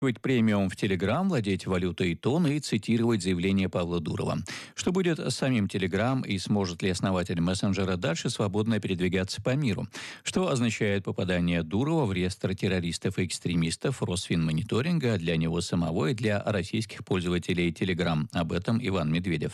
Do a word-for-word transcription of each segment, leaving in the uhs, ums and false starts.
Премиум в Telegram, владеть валютой тон и цитировать заявление Павла Дурова. Что будет с самим Telegram и сможет ли основатель мессенджера дальше свободно передвигаться по миру? Что означает попадание Дурова в реестр террористов и экстремистов Росфинмониторинга для него самого и для российских пользователей Telegram? Об этом Иван Медведев.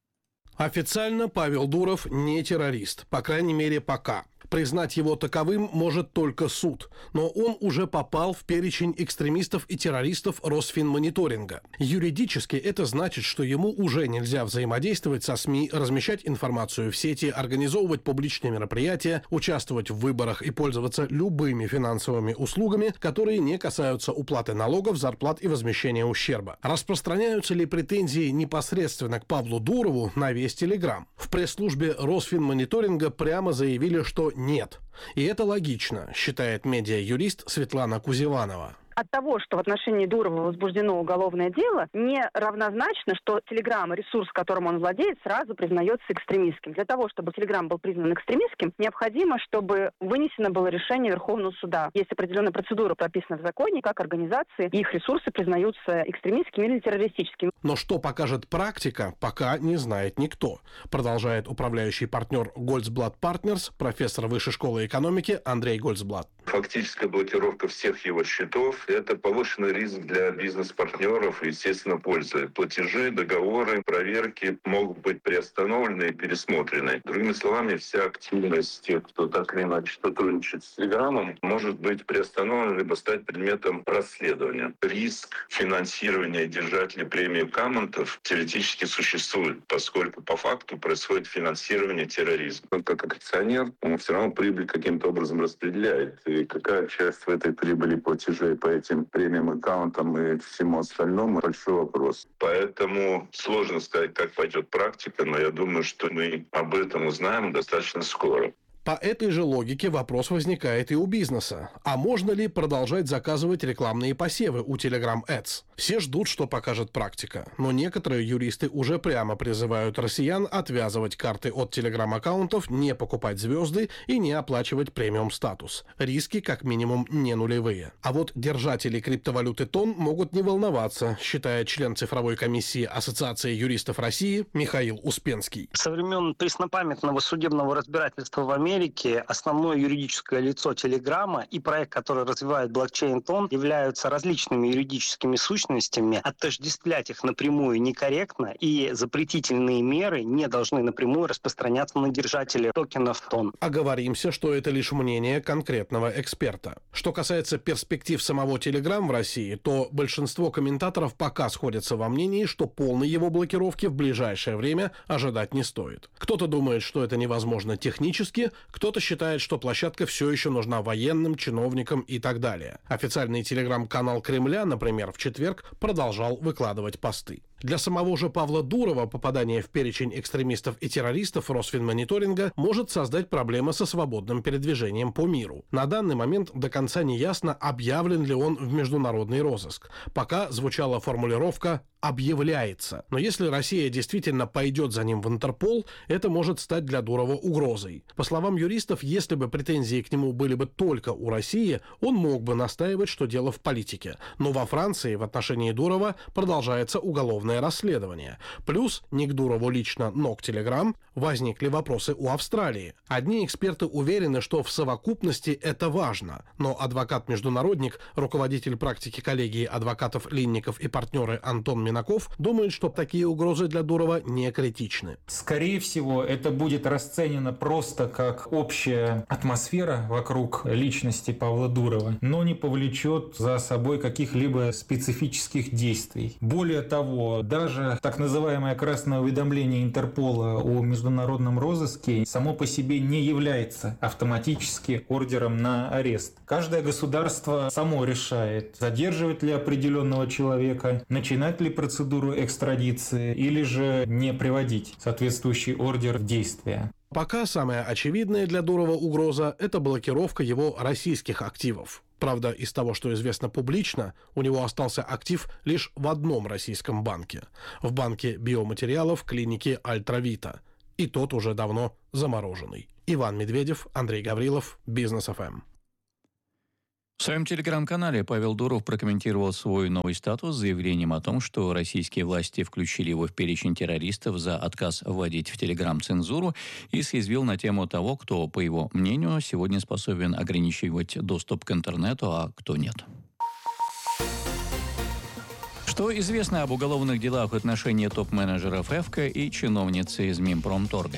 Официально Павел Дуров не террорист, по крайней мере пока. Признать его таковым может только суд, но он уже попал в перечень экстремистов и террористов Росфинмониторинга. Юридически это значит, что ему уже нельзя взаимодействовать со СМИ, размещать информацию в сети, организовывать публичные мероприятия, участвовать в выборах и пользоваться любыми финансовыми услугами, которые не касаются уплаты налогов, зарплат и возмещения ущерба. Распространяются ли претензии непосредственно к Павлу Дурову на весь Telegram? В пресс-службе Росфинмониторинга прямо заявили, что нет. И это логично, считает медиа-юрист Светлана Кузеванова. От того, что в отношении Дурова возбуждено уголовное дело, не равнозначно, что Telegram, ресурс, которым он владеет, сразу признается экстремистским. Для того, чтобы Telegram был признан экстремистским, необходимо, чтобы вынесено было решение Верховного суда. Есть определенная процедура, прописана в законе, как организации, их ресурсы признаются экстремистскими или террористическими. Но что покажет практика, пока не знает никто, продолжает управляющий партнер Гольцблат Партнерс, профессор Высшей школы экономики Андрей Гольцблат. Фактическая блокировка всех его счетов – это повышенный риск для бизнес-партнеров и, естественно, пользы. Платежи, договоры, проверки могут быть приостановлены и пересмотрены. Другими словами, вся активность тех, кто так или иначе сотрудничает с Телеграмом, может быть приостановлена либо стать предметом расследования. Риск финансирования держателей премии Камонтов теоретически существует, поскольку по факту происходит финансирование терроризма. Он как акционер, он все равно прибыль каким-то образом распределяет. И какая часть в этой прибыли платежей по этим премиум аккаунтам и всему остальному — большой вопрос. Поэтому сложно сказать, как пойдет практика, но я думаю, что мы об этом узнаем достаточно скоро. По этой же логике вопрос возникает и у бизнеса. А можно ли продолжать заказывать рекламные посевы у Telegram Ads? Все ждут, что покажет практика. Но некоторые юристы уже прямо призывают россиян отвязывать карты от Telegram-аккаунтов, не покупать звезды и не оплачивать премиум-статус. Риски как минимум не нулевые. А вот держатели криптовалюты тон могут не волноваться, считает член цифровой комиссии Ассоциации юристов России Михаил Успенский. Со времен преснопамятного судебного разбирательства в Америке основное юридическое лицо Телеграма и проект, который развивает блокчейн Тон, являются различными юридическими сущностями. Отождествлять их напрямую некорректно, и запретительные меры не должны напрямую распространяться на держателей токенов Тон. Оговоримся, что это лишь мнение конкретного эксперта. Что касается перспектив самого Телеграм в России, то большинство комментаторов пока сходятся во мнении, что полной его блокировки в ближайшее время ожидать не стоит. Кто-то думает, что это невозможно технически, кто-то считает, что площадка все еще нужна военным, чиновникам и так далее. Официальный телеграм-канал Кремля, например, в четверг продолжал выкладывать посты. Для самого же Павла Дурова попадание в перечень экстремистов и террористов Росфинмониторинга может создать проблемы со свободным передвижением по миру. На данный момент до конца не ясно, объявлен ли он в международный розыск. Пока звучала формулировка «объявляется». Но если Россия действительно пойдет за ним в Интерпол, это может стать для Дурова угрозой. По словам юристов, если бы претензии к нему были бы только у России, он мог бы настаивать, что дело в политике. Но во Франции в отношении Дурова продолжается уголовное расследование. Плюс не к Дурову лично, но к Telegram возникли вопросы у Австралии. Одни эксперты уверены, что в совокупности это важно, но адвокат-международник, руководитель практики коллегии адвокатов Линников и партнеры Антон Минаков думает, что такие угрозы для Дурова не критичны. Скорее всего, это будет расценено просто как общая атмосфера вокруг личности Павла Дурова, но не повлечет за собой каких-либо специфических действий. Более того, даже так называемое красное уведомление Интерпола о международном розыске само по себе не является автоматически ордером на арест. Каждое государство само решает, задерживать ли определенного человека, начинать ли процедуру экстрадиции или же не приводить соответствующий ордер в действие. Пока самая очевидная для Дурова угроза – это блокировка его российских активов. Правда, из того, что известно публично, у него остался актив лишь в одном российском банке – в банке биоматериалов клиники Альтравита. И тот уже давно замороженный. Иван Медведев, Андрей Гаврилов, Бизнес эф эм. В своем телеграм-канале Павел Дуров прокомментировал свой новый статус с заявлением о том, что российские власти включили его в перечень террористов за отказ вводить в телеграм цензуру, и съязвил на тему того, кто, по его мнению, сегодня способен ограничивать доступ к интернету, а кто нет. Что известно об уголовных делах в отношении топ-менеджеров ЭФКО и чиновницы из Минпромторга?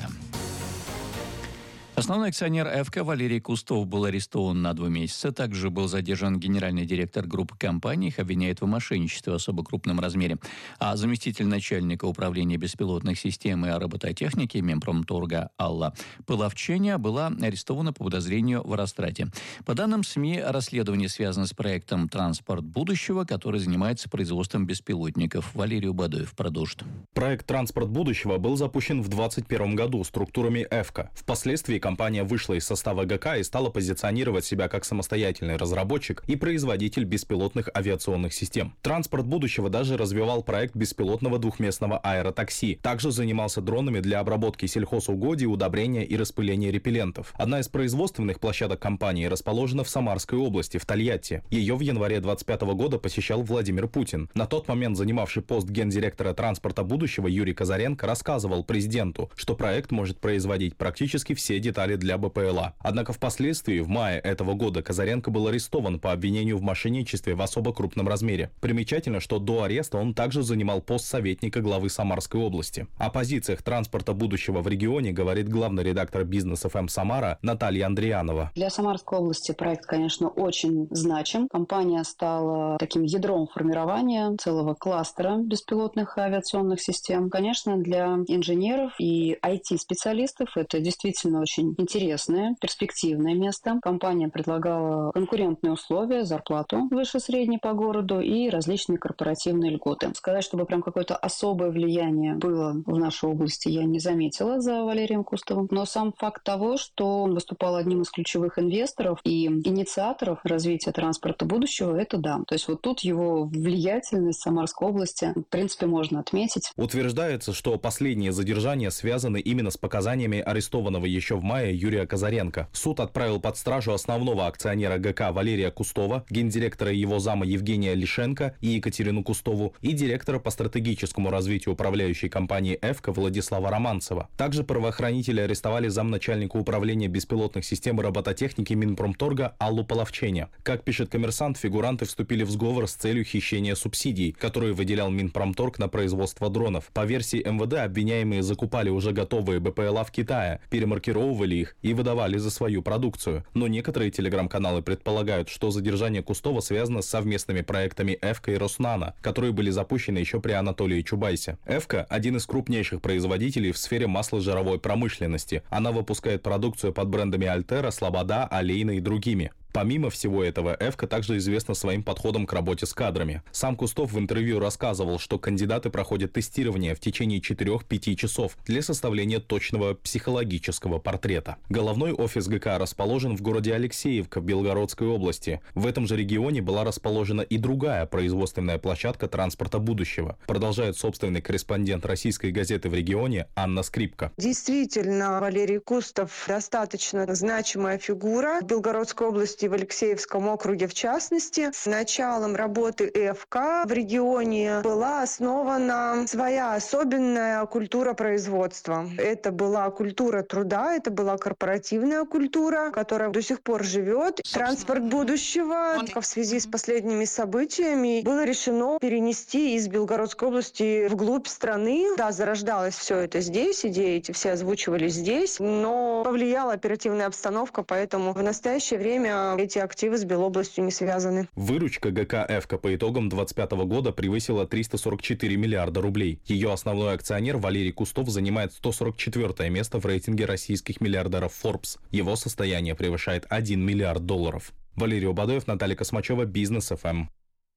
Основной акционер ЭФКО Валерий Кустов был арестован на два месяца. Также был задержан генеральный директор группы компаний. Их обвиняют в мошенничестве в особо крупном размере. А заместитель начальника управления беспилотных систем и робототехники Минпромторга Алла Половченя была арестована по подозрению в растрате. По данным СМИ, расследование связано с проектом «Транспорт будущего», который занимается производством беспилотников. Валерий Бадоев продолжит. Проект «Транспорт будущего» был запущен в две тысячи двадцать первом году структурами ЭФКО. Впоследствии компания вышла из состава ГК и стала позиционировать себя как самостоятельный разработчик и производитель беспилотных авиационных систем. «Транспорт будущего» даже развивал проект беспилотного двухместного аэротакси. Также занимался дронами для обработки сельхозугодий, удобрения и распыления репеллентов. Одна из производственных площадок компании расположена в Самарской области, в Тольятти. Ее в январе двадцать пятого года посещал Владимир Путин. На тот момент занимавший пост гендиректора «Транспорта будущего» Юрий Казаренко рассказывал президенту, что проект может производить практически все детали для БПЛА. Однако впоследствии, в мае этого года, Казаренко был арестован по обвинению в мошенничестве в особо крупном размере. Примечательно, что до ареста он также занимал пост советника главы Самарской области. О позициях «Транспорта будущего» в регионе говорит главный редактор «Бизнес эф эм Самара» Наталья Андрианова. Для Самарской области проект, конечно, очень значим. Компания стала таким ядром формирования целого кластера беспилотных авиационных систем. Конечно, для инженеров и ай ти-специалистов это действительно очень интересное, перспективное место. Компания предлагала конкурентные условия, зарплату выше средней по городу и различные корпоративные льготы. Сказать, чтобы прям какое-то особое влияние было в нашей области, я не заметила за Валерием Кустовым. Но сам факт того, что он выступал одним из ключевых инвесторов и инициаторов развития транспорта будущего, это да. То есть вот тут его влиятельность в Самарской области, в принципе, можно отметить. Утверждается, что последние задержания связаны именно с показаниями арестованного еще в мае Юрия Казаренко. Суд отправил под стражу основного акционера ГК Валерия Кустова, гендиректора и его зама Евгения Лишенко и Екатерину Кустову и директора по стратегическому развитию управляющей компании ЭФКО Владислава Романцева. Также правоохранители арестовали замначальника управления беспилотных систем и робототехники Минпромторга Аллу Половченя. Как пишет «Коммерсант», фигуранты вступили в сговор с целью хищения субсидий, которые выделял Минпромторг на производство дронов. По версии эм вэ дэ, обвиняемые закупали уже готовые БПЛА в Китае, перемаркировывали их и выдавали за свою продукцию. Но некоторые телеграм-каналы предполагают, что задержание Кустова связано с совместными проектами ЭФКО и Роснано, которые были запущены еще при Анатолии Чубайсе. ЭФКО – один из крупнейших производителей в сфере масложировой промышленности. Она выпускает продукцию под брендами Альтера, Слобода, Олейна и другими. Помимо всего этого, ЭФКО также известна своим подходом к работе с кадрами. Сам Кустов в интервью рассказывал, что кандидаты проходят тестирование в течение четырёх-пяти часов для составления точного психологического портрета. Головной офис ГК расположен в городе Алексеевка в Белгородской области. В этом же регионе была расположена и другая производственная площадка «Транспорта будущего», продолжает собственный корреспондент российской газеты в регионе Анна Скрипка. Действительно, Валерий Кустов достаточно значимая фигура в Белгородской области, в Алексеевском округе в частности. С началом работы ЭФК в регионе была основана своя особенная культура производства. Это была культура труда, это была корпоративная культура, которая до сих пор живет. Транспорт будущего в связи с последними событиями было решено перенести из Белгородской области вглубь страны. Да, зарождалось все это здесь, идеи эти все озвучивались здесь, но повлияла оперативная обстановка, поэтому в настоящее время эти активы с Белобластью не связаны. Выручка ГК ЭФКО по итогам двадцать пятого года превысила триста сорок четыре миллиарда рублей. Ее основной акционер Валерий Кустов занимает сто сорок четвёртое место в рейтинге российских миллиардеров Forbes. Его состояние превышает один миллиард долларов. Валерий Бадоев, Наталья Космачева, Бизнес эф эм.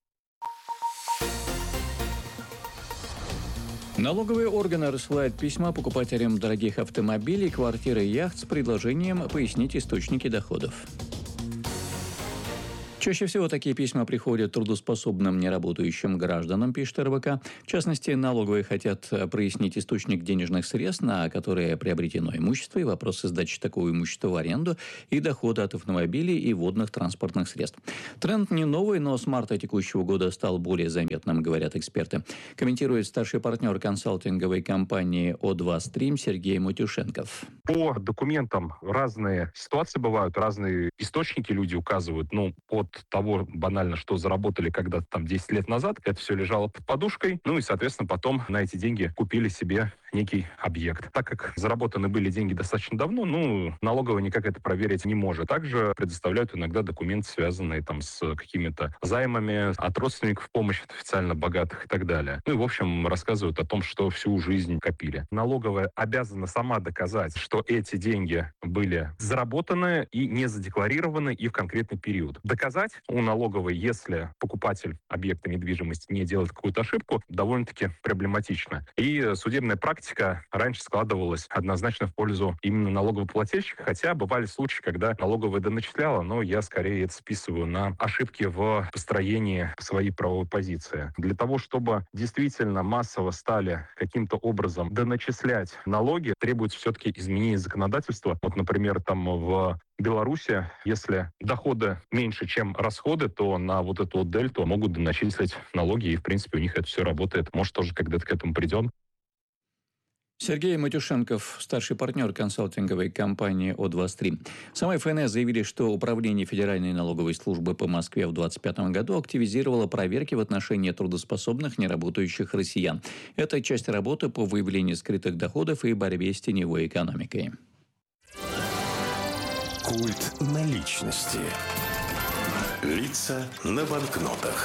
Налоговые органы рассылают письма покупателям дорогих автомобилей, квартир и яхт с предложением пояснить источники доходов. Чаще всего такие письма приходят трудоспособным неработающим гражданам, пишет эр бэ ка. В частности, налоговые хотят прояснить источник денежных средств, на которые приобретено имущество, и вопросы сдачи такого имущества в аренду, и дохода от автомобилей и водных транспортных средств. Тренд не новый, но с марта текущего года стал более заметным, говорят эксперты. Комментирует старший партнер консалтинговой компании о два стрим Сергей Матюшенков. По документам разные ситуации бывают, разные источники люди указывают. Ну, от того банально, что заработали когда-то там десять лет назад, это все лежало под подушкой. Ну и, соответственно, потом на эти деньги купили себе некий объект. Так как заработаны были деньги достаточно давно, ну, налоговая никак это проверить не может. Также предоставляют иногда документы, связанные там с какими-то займами от родственников, помощи от официально богатых и так далее. Ну и, в общем, рассказывают о том, что всю жизнь копили. Налоговая обязана сама доказать, что эти деньги были заработаны и не задекларированы и в конкретный период. Доказать у налоговой, если покупатель объекта недвижимости не делает какую-то ошибку, довольно-таки проблематично. И судебная практика раньше складывалась однозначно в пользу именно налогоплательщика, хотя бывали случаи, когда налоговая доначисляла, но я скорее это списываю на ошибки в построении своей правовой позиции. Для того, чтобы действительно массово стали каким-то образом доначислять налоги, требуется все-таки изменение законодательства. Вот, например, там в Беларуси, если доходы меньше, чем расходы, то на вот эту вот дельту могут доначислить налоги, и, в принципе, у них это все работает. Может, тоже когда-то к этому придем. Сергей Матюшенков, старший партнер консалтинговой компании о два стрим. Сама эф эн эс заявили, что Управление Федеральной налоговой службы по Москве в две тысячи двадцать пятом году активизировало проверки в отношении трудоспособных неработающих россиян. Это часть работы по выявлению скрытых доходов и борьбе с теневой экономикой. Культ наличности. Лица на банкнотах.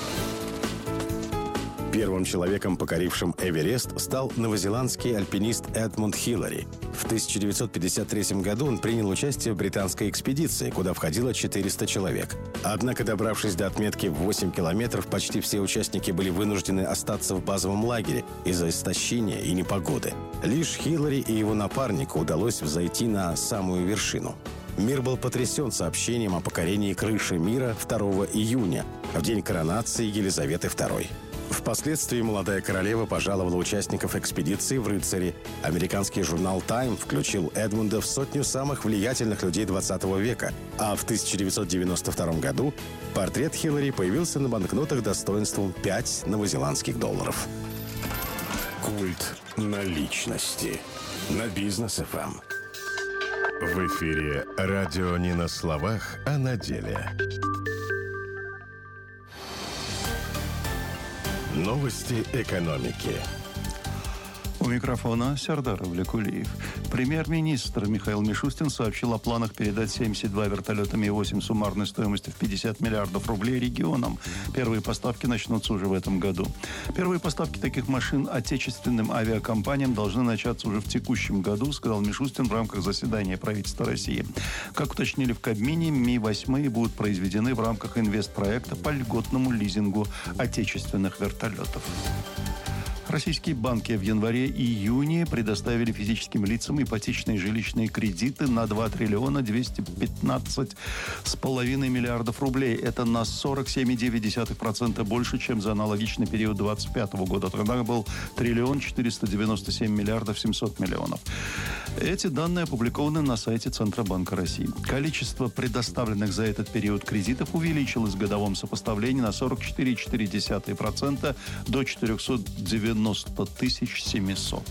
Первым человеком, покорившим Эверест, стал новозеландский альпинист Эдмунд Хиллари. В тысяча девятьсот пятьдесят третьем году он принял участие в британской экспедиции, куда входило четыреста человек. Однако, добравшись до отметки в восемь километров, почти все участники были вынуждены остаться в базовом лагере из-за истощения и непогоды. Лишь Хиллари и его напарнику удалось взойти на самую вершину. Мир был потрясен сообщением о покорении крыши мира второго июня, в день коронации Елизаветы второй. Впоследствии молодая королева пожаловала участников экспедиции в рыцари. Американский журнал «Тайм» включил Эдмунда в сотню самых влиятельных людей двадцатого века, а в тысяча девятьсот девяносто втором году портрет Хиллари появился на банкнотах достоинством пять новозеландских долларов. Культ наличности на Бизнес эф эм. В эфире радио не на словах, а на деле. Новости экономики. У микрофона Сардар Авлекулиев. Премьер-министр Михаил Мишустин сообщил о планах передать семьдесят два вертолета Ми восемь суммарной стоимостью в пятьдесят миллиардов рублей регионам. Первые поставки начнутся уже в этом году. Первые поставки таких машин отечественным авиакомпаниям должны начаться уже в текущем году, сказал Мишустин в рамках заседания правительства России. Как уточнили в Кабмине, Ми восемь будут произведены в рамках инвестпроекта по льготному лизингу отечественных вертолетов. Российские банки в январе и июне предоставили физическим лицам ипотечные жилищные кредиты на два триллиона двести пятнадцать с половиной миллиардов рублей. Это на сорок семь целых девять десятых процента больше, чем за аналогичный период двадцать пятого года. Тогда был триллион четыреста девяносто семь миллиардов семьсот миллионов. Эти данные опубликованы на сайте Центробанка России. Количество предоставленных за этот период кредитов увеличилось в годовом сопоставлении на сорок четыре целых четыре десятых процента до четыреста девяносто тысяч семьсот.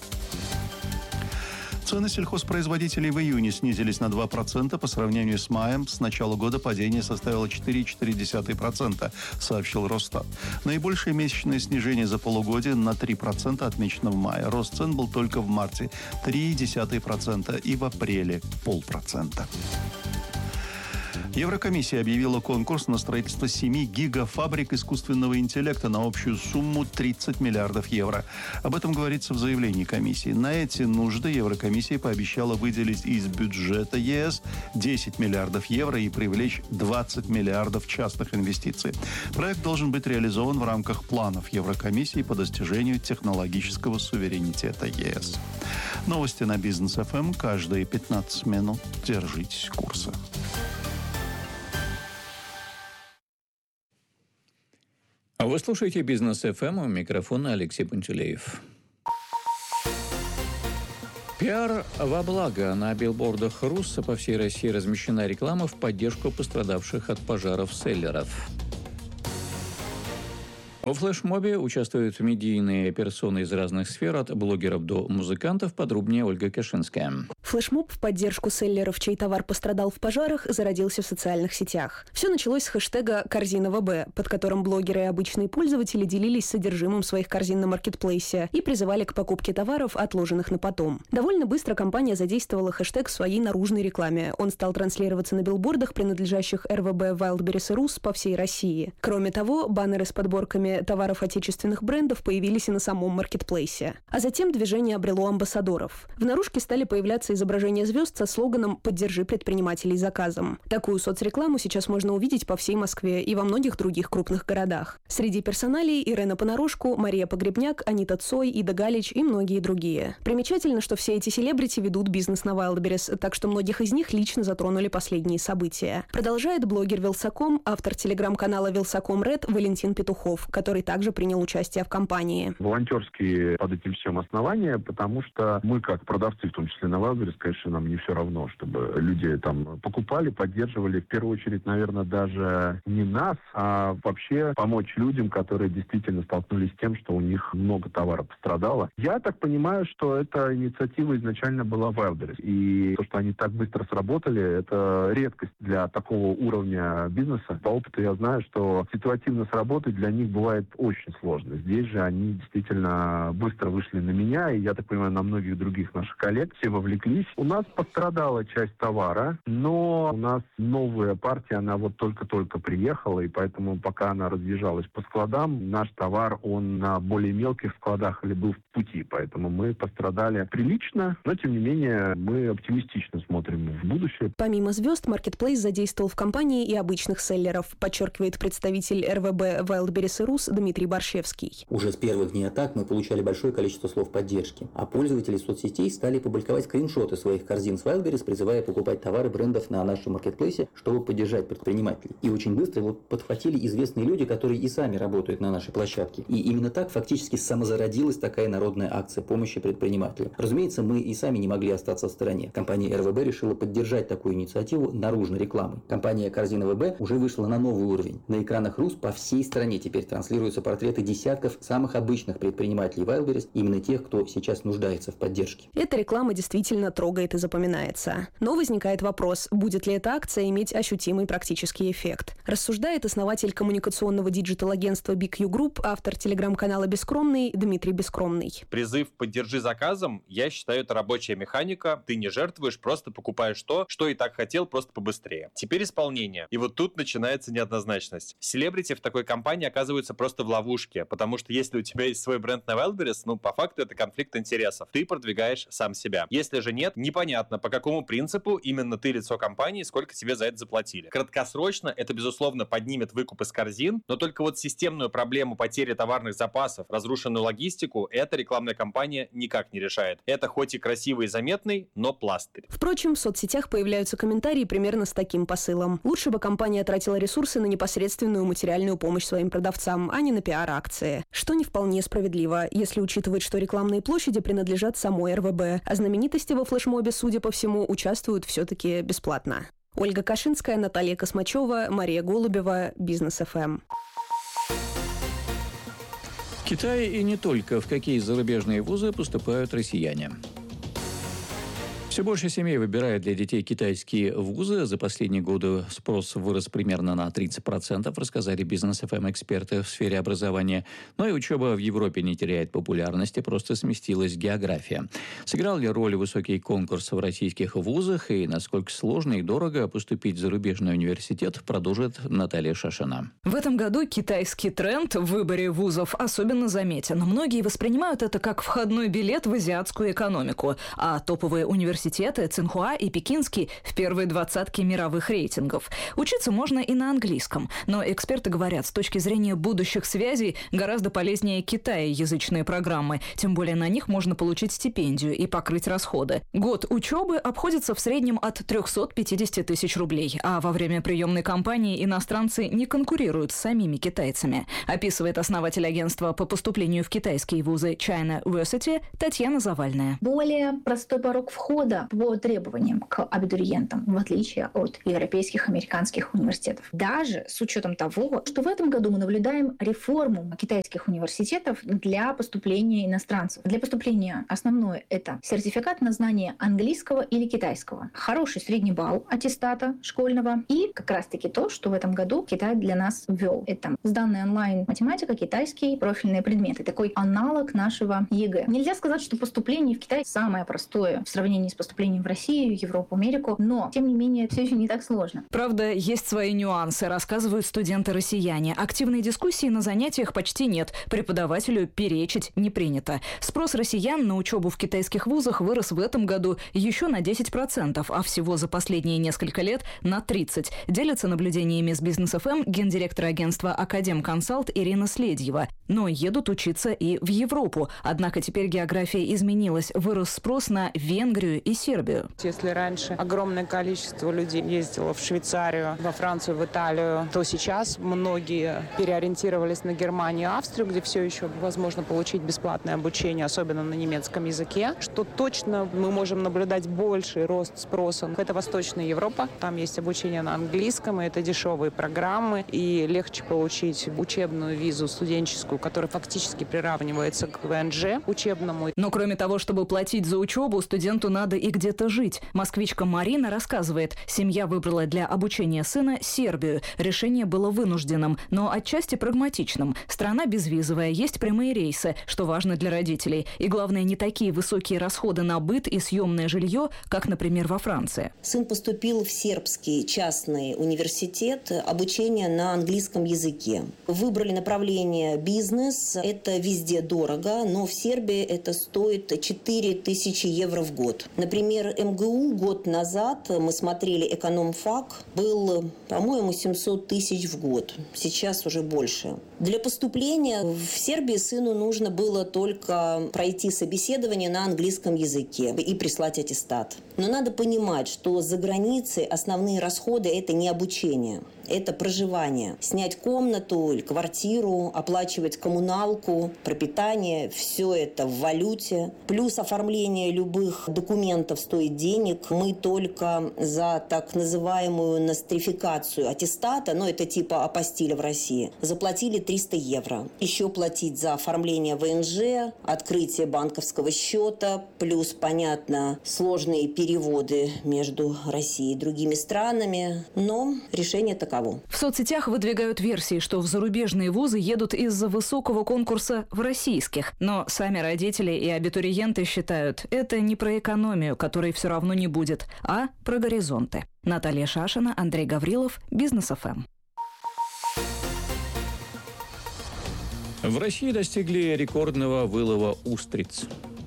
Цены сельхозпроизводителей в июне снизились на два процента по сравнению с маем. С начала года падение составило четыре целых четыре десятых процента, сообщил Росстат. Наибольшее месячное снижение за полугодие на три процента отмечено в мае. Рост цен был только в марте – три целых ноль три процента и в апреле – полпроцента. Еврокомиссия объявила конкурс на строительство семи гигафабрик искусственного интеллекта на общую сумму тридцать миллиардов евро. Об этом говорится в заявлении комиссии. На эти нужды Еврокомиссия пообещала выделить из бюджета е эс десять миллиардов евро и привлечь двадцать миллиардов частных инвестиций. Проект должен быть реализован в рамках планов Еврокомиссии по достижению технологического суверенитета е эс. Новости на Бизнес эф эм каждые пятнадцать минут. Держитесь курса. Вы слушаете «Бизнес эф эм», у микрофона Алексей Пантелеев. Пиар во благо. На билбордах РУС по всей России размещена реклама в поддержку пострадавших от пожаров селлеров. Во флешмобе участвуют медийные персоны из разных сфер, от блогеров до музыкантов. Подробнее Ольга Кашинская. Флешмоб в поддержку селлеров, чей товар пострадал в пожарах, зародился в социальных сетях. Все началось с хэштега «Корзина ВБ», под которым блогеры и обычные пользователи делились содержимым своих корзин на маркетплейсе и призывали к покупке товаров, отложенных на потом. Довольно быстро компания задействовала хэштег в своей наружной рекламе. Он стал транслироваться на билбордах, принадлежащих эр вэ бэ Wildberries РУС по всей России. Кроме того, баннеры с подборками товаров отечественных брендов появились и на самом маркетплейсе. А затем движение обрело амбассадоров. В наружке стали появляться изображения звезд со слоганом «Поддержи предпринимателей заказом». Такую соцрекламу сейчас можно увидеть по всей Москве и во многих других крупных городах. Среди персоналей Ирена Понарошку, Мария Погребняк, Анита Цой, Ида Галич и многие другие. Примечательно, что все эти селебрити ведут бизнес на Wildberries, так что многих из них лично затронули последние события. Продолжает блогер Вилсаком, автор телеграм-канала Вилсаком Ред Валентин Петухов, который также принял участие в кампании. Волонтерские под этим всем основания, потому что мы, как продавцы, в том числе на Wildberries, конечно, нам не все равно, чтобы люди там покупали, поддерживали. В первую очередь, наверное, даже не нас, а вообще помочь людям, которые действительно столкнулись с тем, что у них много товара пострадало. Я так понимаю, что эта инициатива изначально была Wildberries. И то, что они так быстро сработали, это редкость для такого уровня бизнеса. По опыту я знаю, что ситуативно сработать для них бывает очень сложно. Здесь же они действительно быстро вышли на меня, и, я так понимаю, на многих других наших коллег. Все вовлеклись. У нас пострадала часть товара, но у нас новая партия, она вот только-только приехала, и поэтому пока она разъезжалась по складам, наш товар, он на более мелких складах или был в пути, поэтому мы пострадали прилично, но, тем не менее, мы оптимистично смотрим в будущее. Помимо звезд, маркетплейс задействовал в компании и обычных селлеров, подчеркивает представитель эр вэ бэ Wildberries РУС Дмитрий Борщевский. Уже с первых дней атак мы получали большое количество слов поддержки, а пользователи соцсетей стали публиковать скриншоты своих корзин с Wildberries, призывая покупать товары брендов на нашем маркетплейсе, чтобы поддержать предпринимателей. И очень быстро его подхватили известные люди, которые и сами работают на нашей площадке. И именно так фактически самозародилась такая народная акция помощи предпринимателям. Разумеется, мы и сами не могли остаться в стороне. Компания эр вэ бэ решила поддержать такую инициативу наружной рекламой. Компания «Корзина ВБ» уже вышла на новый уровень. На экранах РУС по всей стране теперь транслируются портреты десятков самых обычных предпринимателей Wildberries, именно тех, кто сейчас нуждается в поддержке. Эта реклама действительно трогает и запоминается. Но возникает вопрос, будет ли эта акция иметь ощутимый практический эффект. Рассуждает основатель коммуникационного диджитал-агентства би кью Group, автор телеграм-канала «Бескромный» Дмитрий Бескромный. Призыв «Поддержи заказом», я считаю, это рабочая механика. Ты не жертвуешь, просто покупаешь то, что и так хотел, просто побыстрее. Теперь исполнение. И вот тут начинается неоднозначность. Селебрити в такой компании оказываются просто в ловушке, потому что если у тебя есть свой бренд на Wildberries, ну, по факту это конфликт интересов. Ты продвигаешь сам себя. Если же нет, непонятно, по какому принципу именно ты лицо компании, сколько тебе за это заплатили. Краткосрочно это, безусловно, поднимет выкуп из корзин, но только вот системную проблему потери товарных запасов, разрушенную логистику, эта рекламная кампания никак не решает. Это хоть и красивый и заметный, но пластырь. Впрочем, в соцсетях появляются комментарии примерно с таким посылом. Лучше бы компания тратила ресурсы на непосредственную материальную помощь своим продавцам, а не на пиар-акции. Что не вполне справедливо, если учитывать, что рекламные площади принадлежат самой эр вэ бэ, а знаменитости во флешмобе, судя по всему, участвуют все-таки бесплатно. Ольга Кашинская, Наталья Космачева, Мария Голубева, Бизнес эф эм. Китай и не только. В какие зарубежные вузы поступают россияне? Все больше семей выбирает для детей китайские вузы. За последние годы спрос вырос примерно на тридцать процентов, рассказали Бизнес эф эм эксперты в сфере образования. Но и учеба в Европе не теряет популярности, просто сместилась география. Сыграл ли роль высокий конкурс в российских вузах и насколько сложно и дорого поступить в зарубежный университет, продолжит Наталья Шашина. В этом году китайский тренд в выборе вузов особенно заметен. Многие воспринимают это как входной билет в азиатскую экономику, а топовые университеты университеты Цинхуа и Пекинский в первой двадцатке мировых рейтингов. Учиться можно и на английском, но эксперты говорят, с точки зрения будущих связей гораздо полезнее китаеязычные программы, тем более на них можно получить стипендию и покрыть расходы. Год учебы обходится в среднем от триста пятьдесят тысяч рублей, а во время приемной кампании иностранцы не конкурируют с самими китайцами, описывает основатель агентства по поступлению в китайские вузы China University Татьяна Завальная. Более простой порог входа по требованиям к абитуриентам, в отличие от европейских, американских университетов. Даже с учетом того, что в этом году мы наблюдаем реформу китайских университетов для поступления иностранцев. Для поступления основное – это сертификат на знание английского или китайского, хороший средний балл аттестата школьного и как раз-таки то, что в этом году Китай для нас ввел. Это сданная онлайн математика, китайские профильные предметы. Такой аналог нашего ЕГЭ. Нельзя сказать, что поступление в Китай самое простое в сравнении с поступлением в Россию, Европу, Америку, но, тем не менее, все еще не так сложно. Правда, есть свои нюансы, рассказывают студенты-россияне. Активной дискуссии на занятиях почти нет. Преподавателю перечить не принято. Спрос россиян на учебу в китайских вузах вырос в этом году еще на десять процентов, а всего за последние несколько лет на тридцать процентов. Делится наблюдениями с Бизнес эф эм гендиректор агентства Академ Консалт Ирина Следьева. Но едут учиться и в Европу. Однако теперь география изменилась. Вырос спрос на Венгрию и Сербию. Если раньше огромное количество людей ездило в Швейцарию, во Францию, в Италию, то сейчас многие переориентировались на Германию и Австрию, где все еще возможно получить бесплатное обучение, особенно на немецком языке. Что точно мы можем наблюдать больший рост спроса. Это Восточная Европа. Там есть обучение на английском, и это дешевые программы, и легче получить учебную визу студенческую, которая фактически приравнивается к вэ эн жэ учебному. Но кроме того, чтобы платить за учебу, студенту надо и где-то жить. Москвичка Марина рассказывает, семья выбрала для обучения сына Сербию. Решение было вынужденным, но отчасти прагматичным. Страна безвизовая, есть прямые рейсы, что важно для родителей. И главное, не такие высокие расходы на быт и съемное жилье, как, например, во Франции. Сын поступил в сербский частный университет, обучение на английском языке. Выбрали направление бизнес. Это везде дорого, но в Сербии это стоит четыре тысячи евро в год. Например, эм гэ у год назад, мы смотрели экономфак, был, по-моему, семьсот тысяч в год. Сейчас уже больше. Для поступления в Сербии сыну нужно было только пройти собеседование на английском языке и прислать аттестат. Но надо понимать, что за границей основные расходы – это не обучение. Это проживание. Снять комнату или квартиру, оплачивать коммуналку, пропитание – все это в валюте. Плюс оформление любых документов стоит денег. Мы только за так называемую нострификацию аттестата, ну это типа апостиля в России, заплатили триста евро. Еще платить за оформление вэ эн жэ, открытие банковского счета, плюс, понятно, сложные переводы между Россией и другими странами. Но решение таково. В соцсетях выдвигают версии, что в зарубежные вузы едут из-за высокого конкурса в российских. Но сами родители и абитуриенты считают, это не про экономию, которой все равно не будет, а про горизонты. Наталья Шашина, Андрей Гаврилов, Бизнес эф эм. В России достигли рекордного вылова устриц.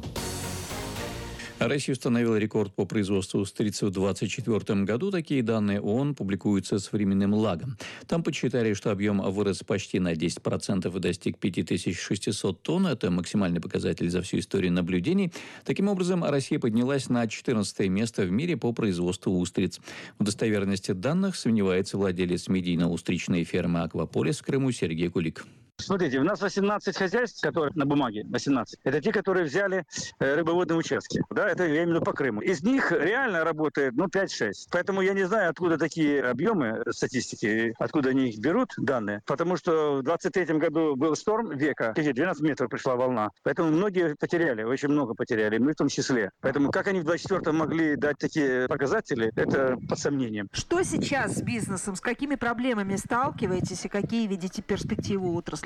Россия установила рекорд по производству устриц в две тысячи двадцать четвёртом году. Такие данные ООН публикуются с временным лагом. Там подсчитали, что объем вырос почти на десять процентов и достиг пять тысяч шестьсот тонн. Это максимальный показатель за всю историю наблюдений. Таким образом, Россия поднялась на четырнадцатое место в мире по производству устриц. В достоверности данных сомневается владелец медийно-устричной фермы «Акваполис» в Крыму Сергей Кулик. Смотрите, у нас восемнадцать хозяйств, которые на бумаге, восемнадцать. Это те, которые взяли э, рыбоводные участки. Да, это я имею в виду по Крыму. Из них реально работает, ну, пять-шесть. Поэтому я не знаю, откуда такие объемы статистики, откуда они их берут, данные. Потому что в двадцать третьем году был шторм века, двенадцать метров пришла волна. Поэтому многие потеряли, очень много потеряли, мы в том числе. Поэтому как они в двадцать четвёртом могли дать такие показатели, это под сомнением. Что сейчас с бизнесом? С какими проблемами сталкиваетесь и какие видите перспективы у отрасли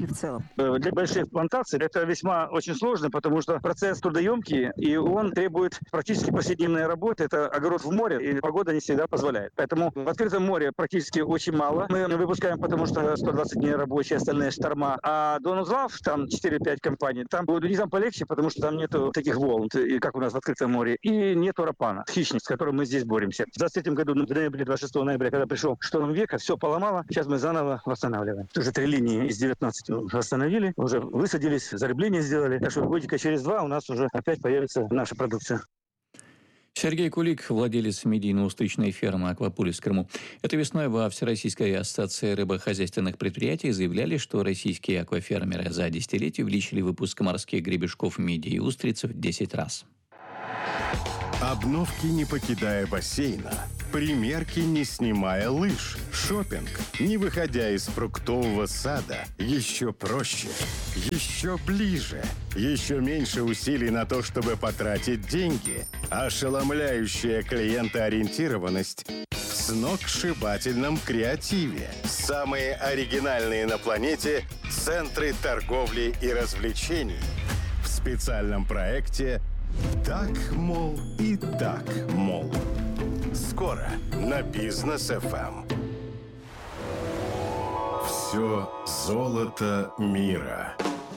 в целом? Для больших плантаций это весьма очень сложно, потому что процесс трудоемкий, и он требует практически повседневной работы. Это огород в море, и погода не всегда позволяет. Поэтому в открытом море практически очень мало. Мы выпускаем, потому что сто двадцать дней рабочие, остальные шторма. А Донузлав, там четыре-пять компаний, там будет там полегче, потому что там нету таких волн, как у нас в открытом море, и нету рапана, хищник, с которым мы здесь боремся. В двадцать третьем году, в ноябре, двадцать шестого ноября, когда пришел шторм века, все поломало. Сейчас мы заново восстанавливаем. Уже три линии из девятнадцати восстановили, уже высадились, зарыбление сделали. Так что годика через два у нас уже опять появится наша продукция. Сергей Кулик, владелец медийно-устойчивой фермы «Акваполис» в Крыму. Этой весной во Всероссийской ассоциации рыбохозяйственных предприятий заявляли, что российские аквафермеры за десятилетие увеличили выпуск морских гребешков, мидий и устриц в десять раз. Обновки, не покидая бассейна. Примерки, не снимая лыж. Шопинг, не выходя из фруктового сада. Еще проще, еще ближе. Еще меньше усилий на то, чтобы потратить деньги. Ошеломляющая клиентоориентированность в сногсшибательном креативе. Самые оригинальные на планете центры торговли и развлечений. В специальном проекте «Так, мол, и так, мол». Скоро на Бизнес эф эм. Все золото мира.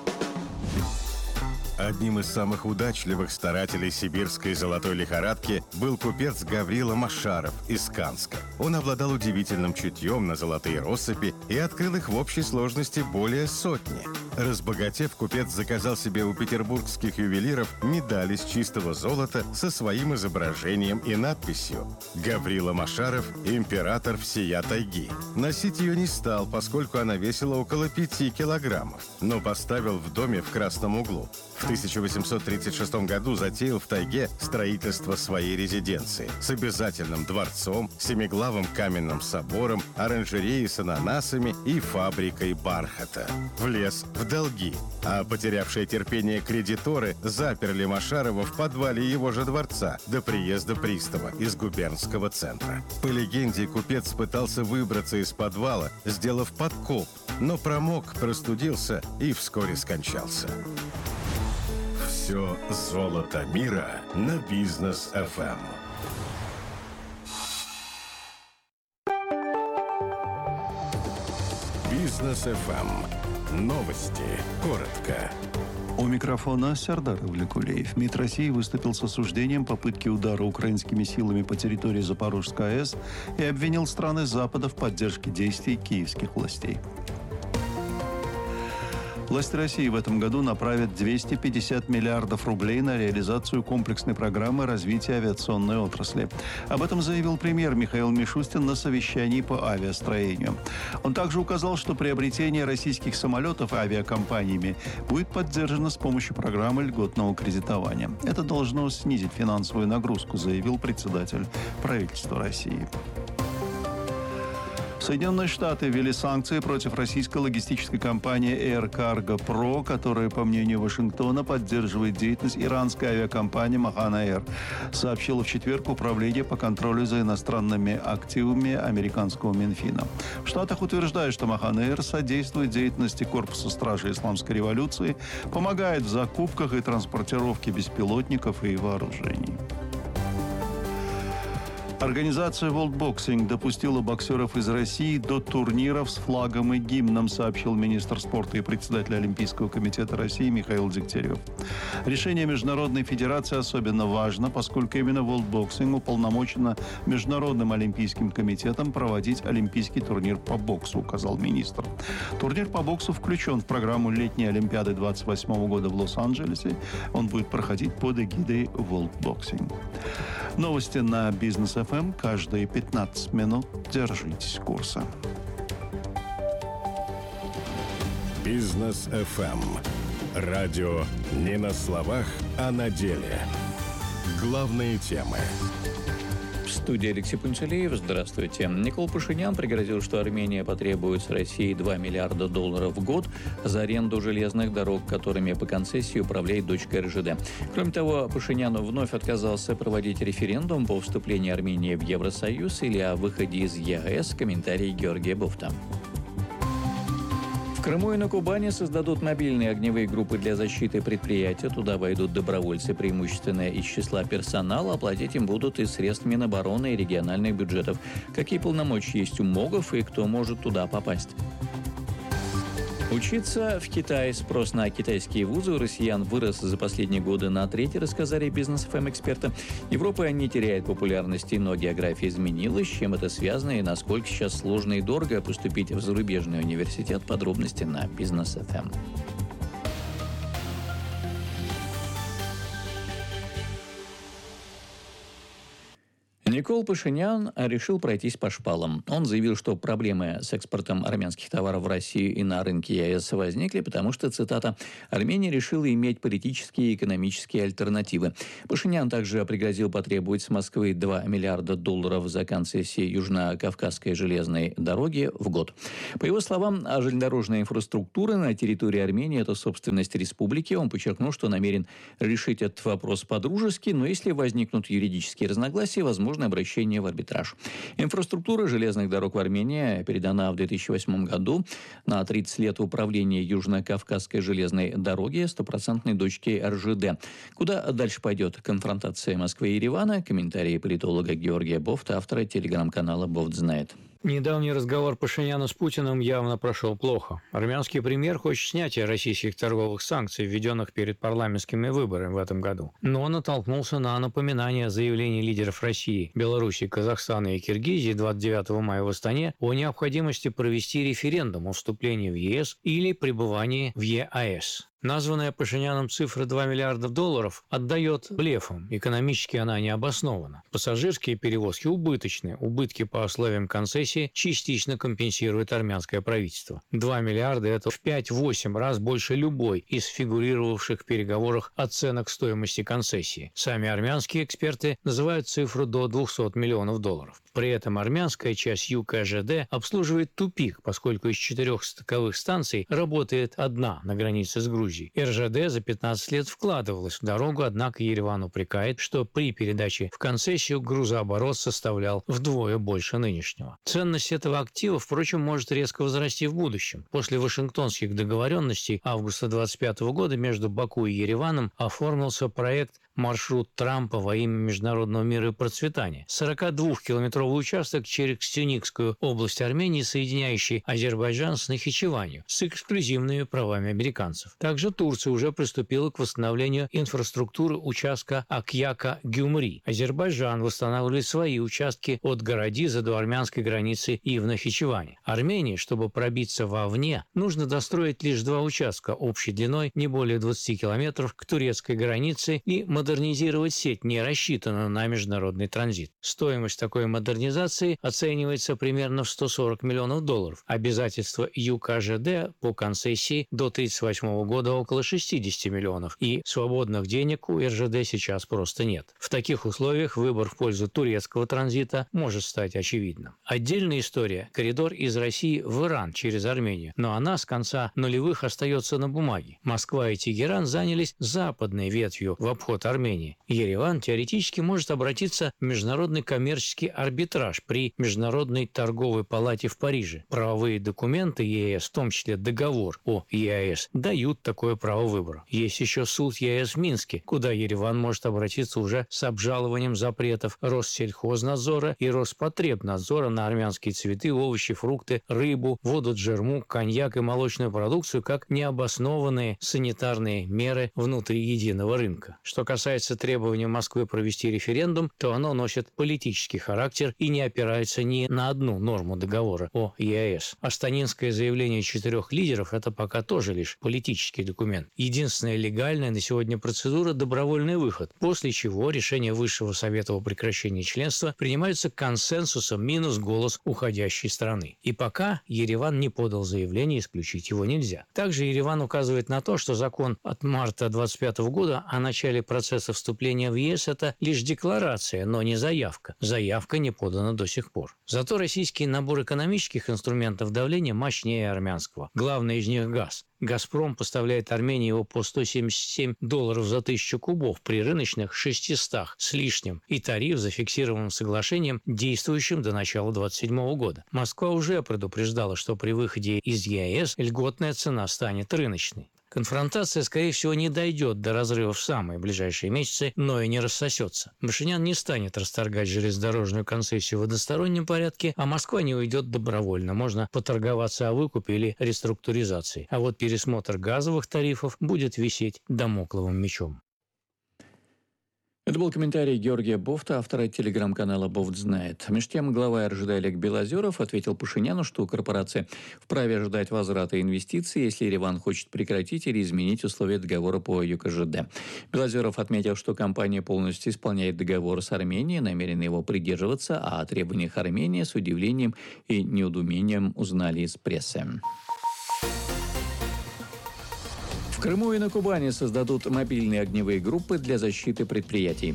Одним из самых удачливых старателей сибирской золотой лихорадки был купец Гаврила Машаров из Канска. Он обладал удивительным чутьем на золотые россыпи и открыл их в общей сложности более сотни. Разбогатев, купец заказал себе у петербургских ювелиров медаль из чистого золота со своим изображением и надписью «Гаврила Машаров, император всея тайги». Носить ее не стал, поскольку она весила около пяти килограммов, но поставил в доме в красном углу. В тысяча восемьсот тридцать шестом году затеял в тайге строительство своей резиденции с обязательным дворцом, семиглавым каменным собором, оранжереей с ананасами и фабрикой бархата. Влез в долги, а потерявшие терпение кредиторы заперли Машарова в подвале его же дворца до приезда пристава из губернского центра. По легенде, купец пытался выбраться из подвала, сделав подкоп, но промок, простудился и вскоре скончался. Все золото мира на Бизнес эф эм. Бизнес эф эм. Новости. Коротко. У микрофона Сердар Влекулеев. МИД России выступил с осуждением попытки удара украинскими силами по территории Запорожской АЭС и обвинил страны Запада в поддержке действий киевских властей. Власти России в этом году направят двести пятьдесят миллиардов рублей на реализацию комплексной программы развития авиационной отрасли. Об этом заявил премьер Михаил Мишустин на совещании по авиастроению. Он также указал, что приобретение российских самолетов авиакомпаниями будет поддержано с помощью программы льготного кредитования. Это должно снизить финансовую нагрузку, заявил председатель правительства России. Соединенные Штаты ввели санкции против российской логистической компании Air Cargo Pro, которая, по мнению Вашингтона, поддерживает деятельность иранской авиакомпании Mahan Air, сообщило в четверг Управление по контролю за иностранными активами американского Минфина. В Штатах утверждают, что Mahan Air содействует деятельности Корпуса стражи Исламской революции, помогает в закупках и транспортировке беспилотников и вооружений. Организация World Boxing допустила боксеров из России до турниров с флагом и гимном, сообщил министр спорта и председатель Олимпийского комитета России Михаил Дегтярев. Решение Международной Федерации особенно важно, поскольку именно World Boxing уполномочено Международным Олимпийским комитетом проводить Олимпийский турнир по боксу, указал министр. Турнир по боксу включен в программу летней Олимпиады двадцать восьмого года в Лос-Анджелесе. Он будет проходить под эгидой World Boxing. Новости на Бизнес эф эм каждые пятнадцать минут. Держитесь курса. Бизнес эф эм. Радио не на словах, а на деле. Главные темы. В студии Алексей Пунцелеев. Здравствуйте. Никол Пашинян пригрозил, что Армения потребует с России два миллиарда долларов в год за аренду железных дорог, которыми по концессии управляет дочка эр жэ дэ. Кроме того, Пашинян вновь отказался проводить референдум по вступлению Армении в Евросоюз или о выходе из е гэ эс. Комментарий Георгия Буфта. В Крыму и на Кубани создадут мобильные огневые группы для защиты предприятия. Туда войдут добровольцы, преимущественно из числа персонала. Оплатить им будут из средств Минобороны и региональных бюджетов. Какие полномочия есть у МОГов и кто может туда попасть? Учиться в Китае. Спрос на китайские вузы у россиян вырос за последние годы на треть, рассказали бизнес эф эм эксперты. Европа не теряет популярности, но география изменилась. С чем это связано и насколько сейчас сложно и дорого поступить в зарубежный университет? Подробности на бизнес эф эм. Никол Пашинян решил пройтись по шпалам. Он заявил, что проблемы с экспортом армянских товаров в Россию и на рынке е а эс возникли, потому что, цитата, «Армения решила иметь политические и экономические альтернативы». Пашинян также пригрозил потребовать с Москвы два миллиарда долларов за концессии Южно-Кавказской железной дороги в год. По его словам, железнодорожная инфраструктура на территории Армении – это собственность республики. Он подчеркнул, что намерен решить этот вопрос по-дружески, но если возникнут юридические разногласия, возможно, обращение в арбитраж. Инфраструктура железных дорог в Армении передана в две тысячи восьмом году на тридцать лет управления Южно-Кавказской железной дороги стопроцентной дочки эр жэ дэ. Куда дальше пойдет конфронтация Москвы и Еревана? Комментарии политолога Георгия Бофта, автора телеграм-канала «Бофт знает». Недавний разговор Пашиняна с Путиным явно прошел плохо. Армянский премьер хочет снятия российских торговых санкций, введенных перед парламентскими выборами в этом году. Но он натолкнулся на напоминание заявлений лидеров России, Беларуси, Казахстана и Киргизии двадцать девятого мая в Астане о необходимости провести референдум о вступлении в е эс или пребывании в е а эс. Названная Пашиняном цифра два миллиарда долларов отдает блефом. Экономически она не обоснована. Пассажирские перевозки убыточны. Убытки по условиям концессии частично компенсирует армянское правительство. два миллиарда – это в пять-восемь раз больше любой из фигурировавших в переговорах оценок стоимости концессии. Сами армянские эксперты называют цифру до двухсот миллионов долларов. При этом армянская часть ю ка жэ дэ обслуживает тупик, поскольку из четырех стыковых станций работает одна на границе с Грузией. эр жэ дэ за пятнадцать лет вкладывалась в дорогу, однако Ереван упрекает, что при передаче в концессию грузооборот составлял вдвое больше нынешнего. Ценность этого актива, впрочем, может резко возрасти в будущем. После вашингтонских договоренностей августа двадцать пятого года между Баку и Ереваном оформился проект «Маршрут Трампа во имя международного мира и процветания». сорокадвухкилометровый участок через Кстюникскую область Армении, соединяющий Азербайджан с Нахичеванью, с эксклюзивными правами американцев. Также Турция уже приступила к восстановлению инфраструктуры участка Акьяка-Гюмри. Азербайджан восстанавливает свои участки от Городиза до армянской границы и в Нахичеване. Армении, чтобы пробиться вовне, нужно достроить лишь два участка общей длиной не более двадцати километров к турецкой границе и модернизировать Модернизировать сеть, не рассчитанную на международный транзит. Стоимость такой модернизации оценивается примерно в сто сорок миллионов долларов. Обязательства ю ка жэ дэ по концессии до тридцать восьмого года около шестидесяти миллионов, и свободных денег у эр жэ дэ сейчас просто нет. В таких условиях выбор в пользу турецкого транзита может стать очевидным. Отдельная история – коридор из России в Иран через Армению, но она с конца нулевых остается на бумаге. Москва и Тегеран занялись западной ветвью в обход Армении. Армении. Ереван теоретически может обратиться в международный коммерческий арбитраж при Международной торговой палате в Париже. Правовые документы е а эс, в том числе договор о е а эс, дают такое право выбора. Есть еще суд е а эс в Минске, куда Ереван может обратиться уже с обжалованием запретов Россельхознадзора и Роспотребнадзора на армянские цветы, овощи, фрукты, рыбу, воду джермук, коньяк и молочную продукцию как необоснованные санитарные меры внутри единого рынка. Что касается требования Москвы провести референдум, то оно носит политический характер и не опирается ни на одну норму договора о е а эс. Астанинское заявление четырех лидеров – это пока тоже лишь политический документ. Единственная легальная на сегодня процедура – добровольный выход, после чего решение Высшего Совета о прекращении членства принимается консенсусом минус голос уходящей страны. И пока Ереван не подал заявление, исключить его нельзя. Также Ереван указывает на то, что закон от марта двадцать пятого года о начале процесса процесса вступления в ЕС – это лишь декларация, но не заявка. Заявка не подана до сих пор. Зато российский набор экономических инструментов давления мощнее армянского. Главный из них – газ. «Газпром» поставляет Армении его по сто семьдесят семь долларов за тысячу кубов при рыночных шестистах с лишним и тариф зафиксированным соглашением, действующим до начала двадцать седьмого года. Москва уже предупреждала, что при выходе из ЕАЭС льготная цена станет рыночной. Конфронтация, скорее всего, не дойдет до разрыва в самые ближайшие месяцы, но и не рассосется. Пашинян не станет расторгать железнодорожную концессию в одностороннем порядке, а Москва не уйдет добровольно. Можно поторговаться о выкупе или реструктуризации. А вот пересмотр газовых тарифов будет висеть дамокловым мечом. Это был комментарий Георгия Бофта, автора телеграм-канала «Бофт знает». Меж тем, глава эр жэ дэ Олег Белозеров ответил Пашиняну, что корпорация вправе ожидать возврата инвестиций, если Ереван хочет прекратить или изменить условия договора по ю ка жэ дэ. Белозеров отметил, что компания полностью исполняет договор с Арменией, намерена его придерживаться, а о требованиях Армении с удивлением и неудумением узнали из прессы. В Крыму и на Кубани создадут мобильные огневые группы для защиты предприятий.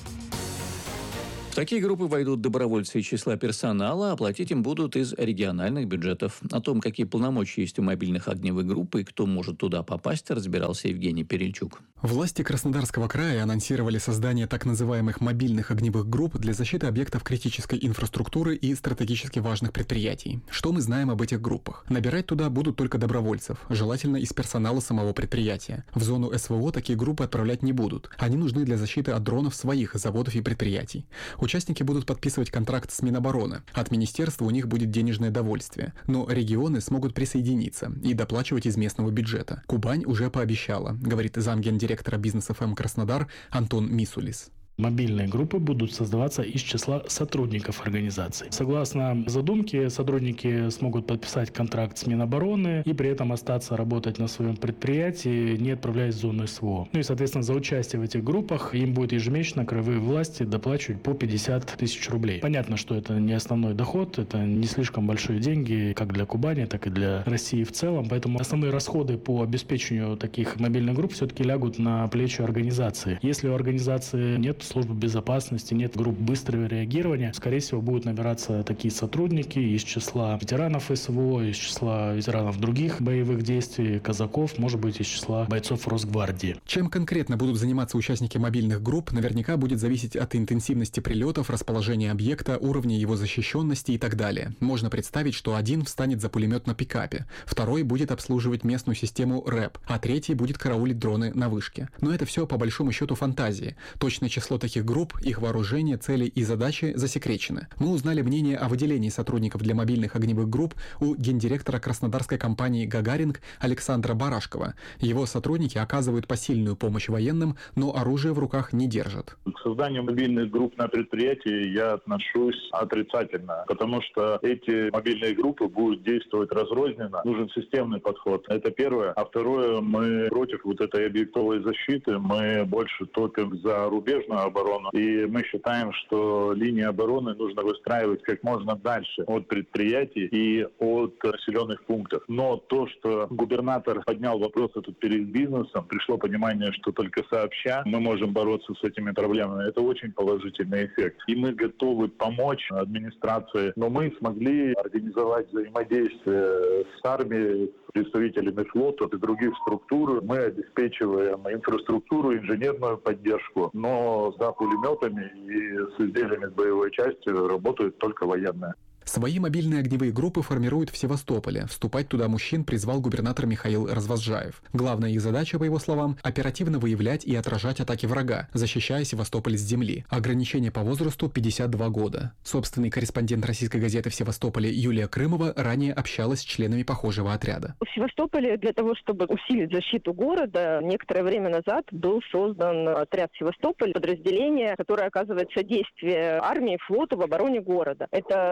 В такие группы войдут добровольцы из числа персонала, а платить им будут из региональных бюджетов. О том, какие полномочия есть у мобильных огневых групп и кто может туда попасть, разбирался Евгений Перельчук. Власти Краснодарского края анонсировали создание так называемых мобильных огневых групп для защиты объектов критической инфраструктуры и стратегически важных предприятий. Что мы знаем об этих группах? Набирать туда будут только добровольцев, желательно из персонала самого предприятия. В зону эс вэ о такие группы отправлять не будут. Они нужны для защиты от дронов своих заводов и предприятий. Участники будут подписывать контракт с Минобороны. От министерства у них будет денежное довольствие. Но регионы смогут присоединиться и доплачивать из местного бюджета. Кубань уже пообещала, говорит замгендиректора бизнес эф эм Краснодар Антон Мисулис. Мобильные группы будут создаваться из числа сотрудников организации. Согласно задумке, сотрудники смогут подписать контракт с Минобороны и при этом остаться работать на своем предприятии, не отправляясь в зону эс вэ о. Ну и, соответственно, за участие в этих группах им будет ежемесячно краевые власти доплачивать по пятьдесят тысяч рублей. Понятно, что это не основной доход, это не слишком большие деньги как для Кубани, так и для России в целом, поэтому основные расходы по обеспечению таких мобильных групп все-таки лягут на плечи организации. Если у организации нет службы безопасности, нет групп быстрого реагирования, скорее всего, будут набираться такие сотрудники из числа ветеранов эс вэ о, из числа ветеранов других боевых действий, казаков, может быть, из числа бойцов Росгвардии. Чем конкретно будут заниматься участники мобильных групп, наверняка будет зависеть от интенсивности прилетов, расположения объекта, уровня его защищенности и так далее. Можно представить, что один встанет за пулемет на пикапе, второй будет обслуживать местную систему рэп, а третий будет караулить дроны на вышке. Но это все по большому счету фантазии. Точное число таких групп, их вооружение, цели и задачи засекречены. Мы узнали мнение о выделении сотрудников для мобильных огневых групп у гендиректора краснодарской компании «Гагаринг» Александра Барашкова. Его сотрудники оказывают посильную помощь военным, но оружие в руках не держат. К созданию мобильных групп на предприятии я отношусь отрицательно, потому что эти мобильные группы будут действовать разрозненно. Нужен системный подход. Это первое. А второе, мы против вот этой объектовой защиты. Мы больше топим за рубежную оборону. И мы считаем, что линии обороны нужно выстраивать как можно дальше от предприятий и от населенных пунктов. Но то, что губернатор поднял вопрос этот перед бизнесом, пришло понимание, что только сообща мы можем бороться с этими проблемами. Это очень положительный эффект. И мы готовы помочь администрации. Но мы смогли организовать взаимодействие с армией, представителями флота и других структур. Мы обеспечиваем инфраструктуру, инженерную поддержку, но за пулеметами и с изделиями с боевой частью работают только военные. Свои мобильные огневые группы формируют в Севастополе. Вступать туда мужчин призвал губернатор Михаил Развозжаев. Главная их задача, по его словам, оперативно выявлять и отражать атаки врага, защищая Севастополь с земли. Ограничение по возрасту пятьдесят два года. Собственный корреспондент российской газеты в Севастополе Юлия Крымова ранее общалась с членами похожего отряда. В Севастополе для того, чтобы усилить защиту города, некоторое время назад был создан отряд Севастополь, подразделение, которое оказывает содействие армии, флоту в обороне города. Это гражданское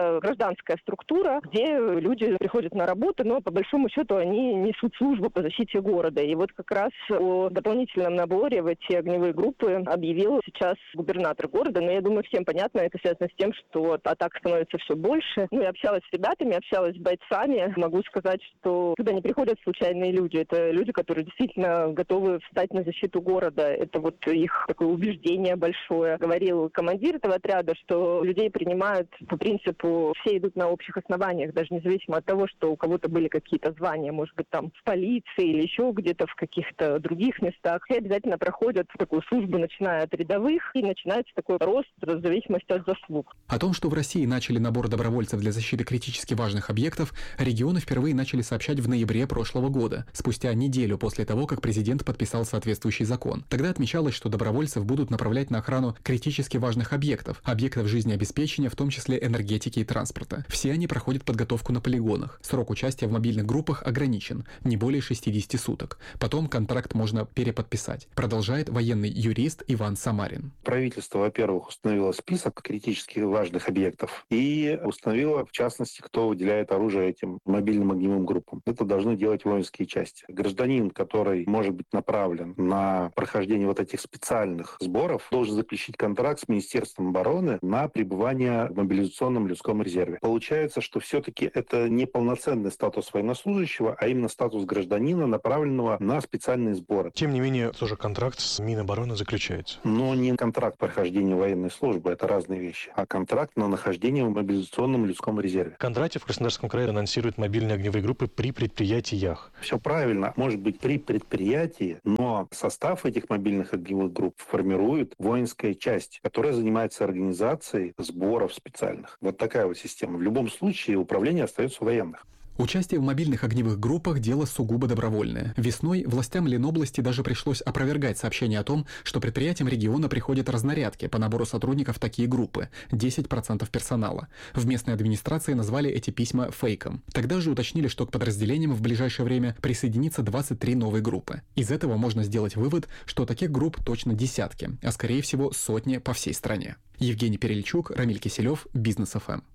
гражданская структура, где люди приходят на работу, но по большому счету они несут службу по защите города. И вот как раз о дополнительном наборе в эти огневые группы объявил сейчас губернатор города. Но я думаю, всем понятно, это связано с тем, что атак становится все больше. Ну, я общалась с ребятами, общалась с бойцами. Могу сказать, что туда не приходят случайные люди. Это люди, которые действительно готовы встать на защиту города. Это вот их такое убеждение большое. Говорил командир этого отряда, что людей принимают по принципу все идут на общих основаниях, даже независимо от того, что у кого-то были какие-то звания, может быть, там в полиции или еще где-то в каких-то других местах. Все обязательно проходят такую службу, начиная от рядовых, и начинается такой рост в зависимости от заслуг. О том, что в России начали набор добровольцев для защиты критически важных объектов, регионы впервые начали сообщать в ноябре прошлого года, спустя неделю после того, как президент подписал соответствующий закон. Тогда отмечалось, что добровольцев будут направлять на охрану критически важных объектов, объектов жизнеобеспечения, в том числе энергетики и транспорта. Все они проходят подготовку на полигонах. Срок участия в мобильных группах ограничен, не более шестидесяти суток. Потом контракт можно переподписать, продолжает военный юрист Иван Самарин. Правительство, во-первых, установило список критически важных объектов и установило, в частности, кто выделяет оружие этим мобильным огневым группам. Это должны делать воинские части. Гражданин, который может быть направлен на прохождение вот этих специальных сборов, должен заключить контракт с Министерством обороны на пребывание в мобилизационном людском резерве. Получается, что все-таки это не полноценный статус военнослужащего, а именно статус гражданина, направленного на специальные сборы. Тем не менее, тоже контракт с Минобороны заключается. Но не контракт прохождения военной службы, это разные вещи, а контракт на нахождение в мобилизационном людском резерве. Кондратьев в Краснодарском крае анонсирует мобильные огневые группы при предприятиях. Все правильно. Может быть, при предприятии, но состав этих мобильных огневых групп формирует воинская часть, которая занимается организацией сборов специальных. Вот такая вот система. В любом случае управление остается у военных. Участие в мобильных огневых группах – дело сугубо добровольное. Весной властям Ленобласти даже пришлось опровергать сообщение о том, что предприятиям региона приходят разнарядки по набору сотрудников в такие группы – десять процентов персонала. В местной администрации назвали эти письма фейком. Тогда же уточнили, что к подразделениям в ближайшее время присоединится двадцать три новые группы. Из этого можно сделать вывод, что таких групп точно десятки, а скорее всего сотни по всей стране. Евгений Перельчук, Рамиль Киселев, Бизнес эф эм.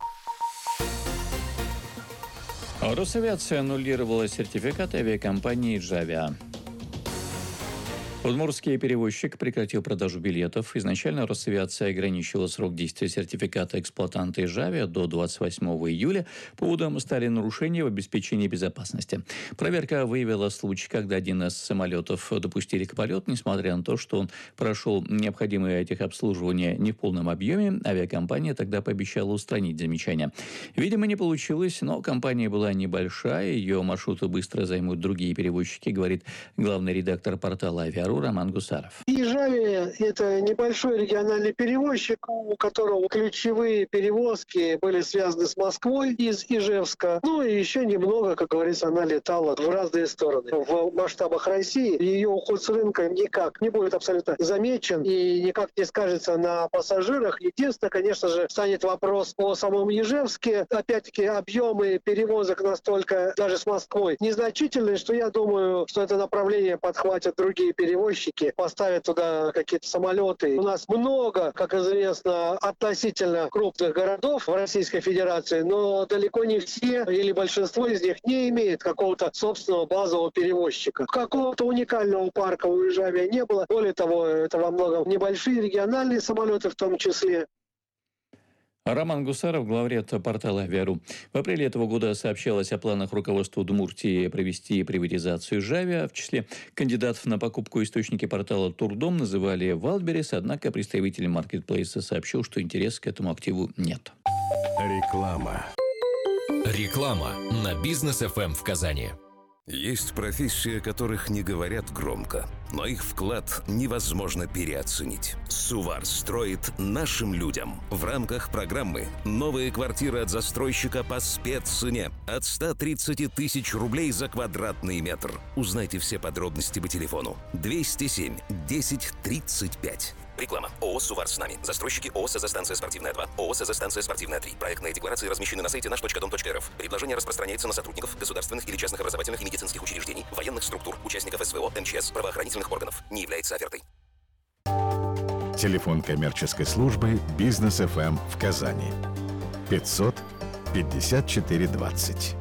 Росавиация аннулировала сертификат авиакомпании «Джавиа». Удмуртский перевозчик прекратил продажу билетов. Изначально Росавиация ограничила срок действия сертификата эксплуатанта «Джавиа» до двадцать восьмого июля. Поводом стали нарушения в обеспечении безопасности. Проверка выявила случай, когда один из самолетов допустили к полету, несмотря на то, что он прошел необходимое техобслуживание не в полном объеме. Авиакомпания тогда пообещала устранить замечания. Видимо, не получилось, но компания была небольшая, ее маршруты быстро займут другие перевозчики, говорит главный редактор портала «Авиару» Роман Гусаров. «Ижавия» — это небольшой региональный перевозчик, у которого ключевые перевозки были связаны с Москвой из Ижевска. Ну и еще немного, как говорится, она летала в разные стороны. В масштабах России ее уход с рынка никак не будет абсолютно замечен и никак не скажется на пассажирах. Единственное, конечно же, станет вопрос о самом Ижевске. Опять-таки, объемы перевозок настолько даже с Москвой незначительные, что я думаю, что это направление подхватят другие перевозки. Поставят туда какие-то самолеты. У нас много, как известно, относительно крупных городов в Российской Федерации, но далеко не все или большинство из них не имеет какого-то собственного базового перевозчика. Какого-то уникального парка у Ижавия не было. Более того, это во многом небольшие региональные самолеты в том числе. Роман Гусаров, главред портала «Авиару». В апреле этого года сообщалось о планах руководства Удмуртии провести приватизацию «Джавиа». В числе кандидатов на покупку источники портала «Турдом» называли «Вайлдберрис», однако представитель маркетплейса сообщил, что интереса к этому активу нет. Реклама. Реклама на Бизнес эф эм в Казани. Есть профессии, о которых не говорят громко, но их вклад невозможно переоценить. Сувар строит нашим людям. В рамках программы «Новые квартиры от застройщика по спеццене» от ста тридцати тысяч рублей за квадратный метр. Узнайте все подробности по телефону двести семь десять тридцать пять. Реклама. ООО «Сувар с нами». Застройщики ООО «СЗ-станция спортивная два». ООО «СЗ-станция спортивная три». Проектные декларации размещены на сайте наш точка дом точка эр эф. Предложение распространяется на сотрудников государственных или частных образовательных и медицинских учреждений, военных структур, участников СВО, эм че эс, правоохранительных органов. Не является офертой. Телефон коммерческой службы «Бизнес эф эм» в Казани. пятьсот пятьдесят четыре двадцать.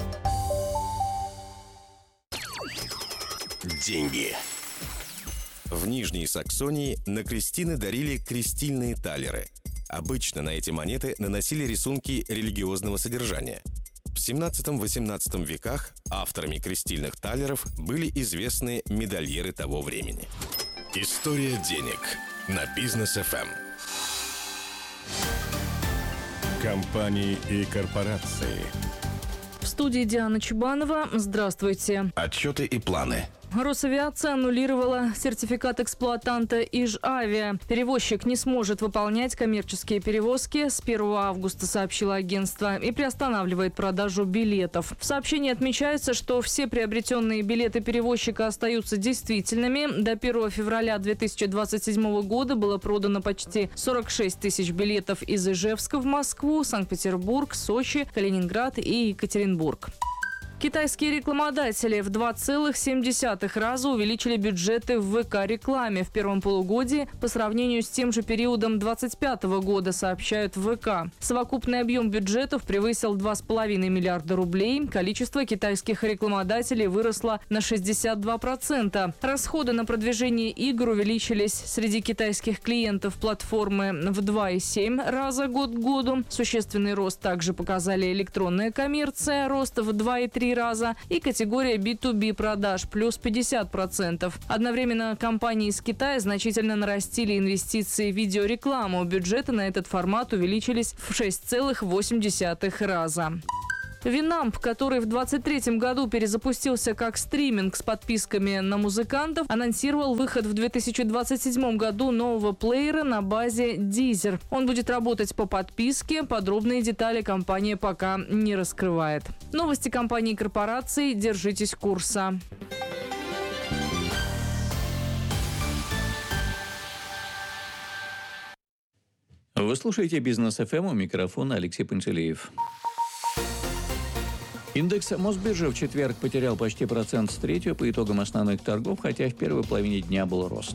Деньги. В Нижней Саксонии на крестины дарили крестильные талеры. Обычно на эти монеты наносили рисунки религиозного содержания. В семнадцатом-восемнадцатом веках авторами крестильных талеров были известные медальеры того времени. История денег на Бизнес эф эм. Компании и корпорации. В студии Диана Чубанова. Здравствуйте. Отчеты и планы. Росавиация аннулировала сертификат эксплуатанта Ижавиа. Перевозчик не сможет выполнять коммерческие перевозки с первого августа, сообщило агентство, и приостанавливает продажу билетов. В сообщении отмечается, что все приобретенные билеты перевозчика остаются действительными. До первого февраля две тысячи двадцать седьмого года было продано почти сорок шесть тысяч билетов из Ижевска в Москву, Санкт-Петербург, Сочи, Калининград и Екатеринбург. Китайские рекламодатели в два целых семь десятых раза увеличили бюджеты в вэ ка-рекламе в первом полугодии по сравнению с тем же периодом двадцать пятого года, сообщают в вэ ка. Совокупный объем бюджетов превысил два с половиной миллиарда рублей. Количество китайских рекламодателей выросло на шестьдесят два процента. Расходы на продвижение игр увеличились среди китайских клиентов платформы в два и семь раза год к году. Существенный рост также показали электронная коммерция, рост в два и три раза, и категория би ту би продаж плюс пятьдесят процентов. Одновременно компании из Китая значительно нарастили инвестиции в видеорекламу. Бюджеты на этот формат увеличились в шесть целых восемь десятых раза. Винамп, который в двадцать третьем году перезапустился как стриминг с подписками на музыкантов, анонсировал выход в две тысячи двадцать седьмом году нового плеера на базе Deezer. Он будет работать по подписке. Подробные детали компания пока не раскрывает. Новости компании и корпораций. Держитесь курса. Вы слушаете Бизнес эф эм, у микрофона Алексей Пантелеев. Индекс Мосбиржи в четверг потерял почти процент с третью по итогам основных торгов, хотя в первой половине дня был рост.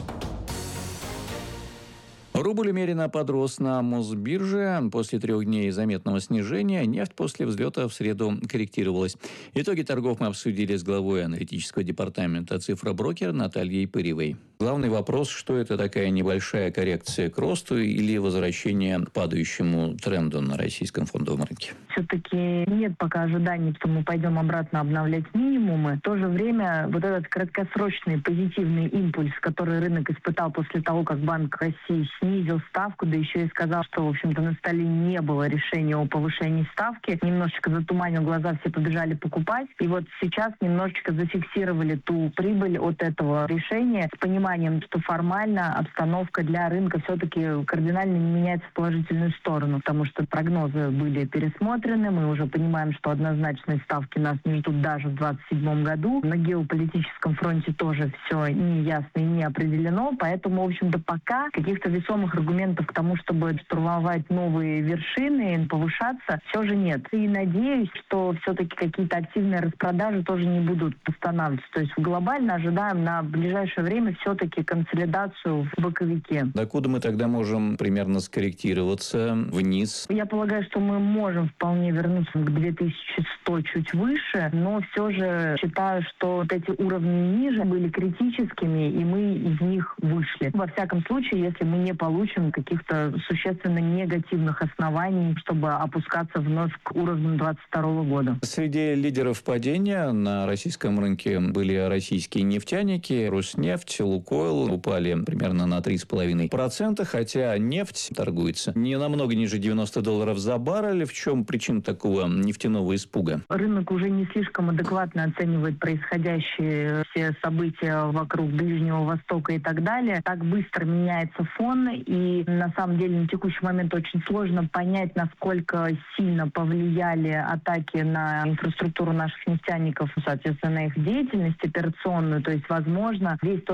Рубль умеренно подрос на Мосбирже. После трех дней заметного снижения нефть после взлета в среду корректировалась. Итоги торгов мы обсудили с главой аналитического департамента «Цифроброкер» Натальей Пыревой. Главный вопрос, что это такая небольшая коррекция к росту или возвращение к падающему тренду на российском фондовом рынке? Все-таки нет пока ожиданий, что мы пойдем обратно обновлять минимумы. В то же время вот этот краткосрочный позитивный импульс, который рынок испытал после того, как Банк России снизил ставку, да еще и сказал, что, в общем-то, на столе не было решения о повышении ставки, немножечко затуманил глаза, все побежали покупать. И вот сейчас немножечко зафиксировали ту прибыль от этого решения с пониманием, что формально обстановка для рынка все-таки кардинально не меняется в положительную сторону, потому что прогнозы были пересмотрены, мы уже понимаем, что однозначные ставки нас не ждут даже в двадцать седьмом году. На геополитическом фронте тоже все не ясно и не определено, поэтому, в общем-то, пока каких-то весомых аргументов к тому, чтобы штурмовать новые вершины, повышаться, все же нет. И надеюсь, что все-таки какие-то активные распродажи тоже не будут останавливаться. То есть глобально ожидаем на ближайшее время все все-таки консолидацию в боковике. Докуда мы тогда можем примерно скорректироваться вниз? Я полагаю, что мы можем вполне вернуться к две тысячи сто чуть выше, но все же считаю, что вот эти уровни ниже были критическими, и мы из них вышли. Во всяком случае, если мы не получим каких-то существенно негативных оснований, чтобы опускаться вновь к уровню двадцать второго года. Среди лидеров падения на российском рынке были российские нефтяники, Роснефть, Лукойл упали примерно на три с половиной процента, хотя нефть торгуется не намного ниже девяноста долларов за баррель. В чем причина такого нефтяного испуга? Рынок уже не слишком адекватно оценивает происходящие все события вокруг Ближнего Востока и так далее. Так быстро меняется фон, и на самом деле на текущий момент очень сложно понять, насколько сильно повлияли атаки на инфраструктуру наших нефтяников, соответственно, на их деятельность операционную. То есть, возможно, весь тот позитив,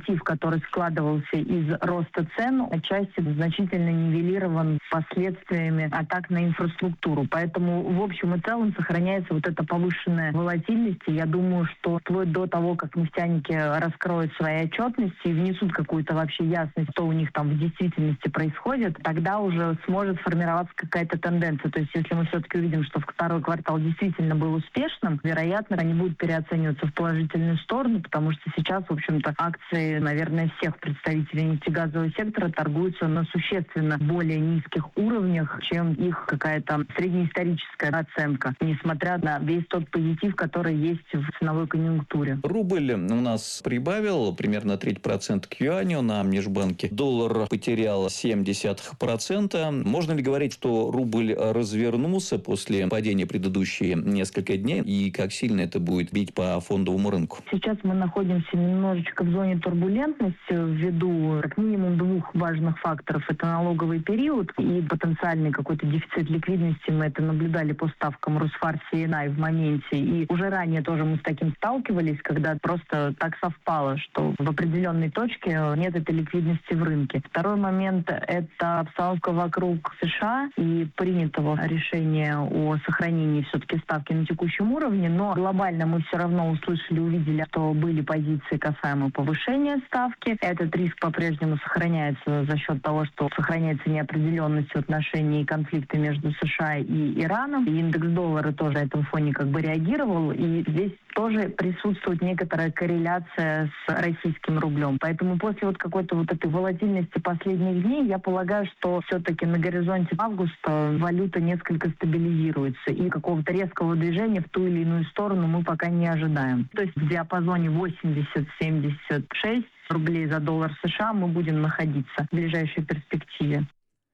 позитив, который складывался из роста цен, отчасти значительно нивелирован последствиями атак на инфраструктуру. Поэтому в общем и целом сохраняется вот эта повышенная волатильность. И я думаю, что вплоть до того, как нефтяники раскроют свои отчетности и внесут какую-то вообще ясность, что у них там в действительности происходит, тогда уже сможет формироваться какая-то тенденция. То есть если мы все-таки увидим, что второй квартал действительно был успешным, вероятно, они будут переоцениваться в положительную сторону, потому что сейчас, в общем-то, акции, наверное, всех представителей нефтегазового сектора торгуются на существенно более низких уровнях, чем их какая-то среднеисторическая оценка, несмотря на весь тот позитив, который есть в ценовой конъюнктуре. Рубль у нас прибавил примерно треть процента к юаню на межбанке. Доллар потерял семь десятых процента. Можно ли говорить, что рубль развернулся после падения предыдущие несколько дней? И как сильно это будет бить по фондовому рынку? Сейчас мы находимся немножечко в зоне турбулентности ввиду как минимум двух важных факторов. Это налоговый период и потенциальный какой-то дефицит ликвидности. Мы это наблюдали по ставкам Росфарси и Най в моменте. И уже ранее тоже мы с таким сталкивались, когда просто так совпало, что в определенной точке нет этой ликвидности в рынке. Второй момент – это обстановка вокруг США и принятого решения о сохранении все-таки ставки на текущем уровне. Но глобально мы все равно услышали, увидели, что были позиции касаемо повышения ставки. Этот риск по-прежнему сохраняется за счет того, что сохраняется неопределенность в отношении конфликта между США и Ираном. И индекс доллара тоже на этом фоне как бы реагировал. И здесь тоже присутствует некоторая корреляция с российским рублем. Поэтому после вот какой-то вот этой волатильности последних дней, я полагаю, что все-таки на горизонте августа валюта несколько стабилизируется. И какого-то резкого движения в ту или иную сторону мы пока не ожидаем. То есть в диапазоне восемьдесят - семьдесят шесть рублей за доллар США мы будем находиться в ближайшей перспективе.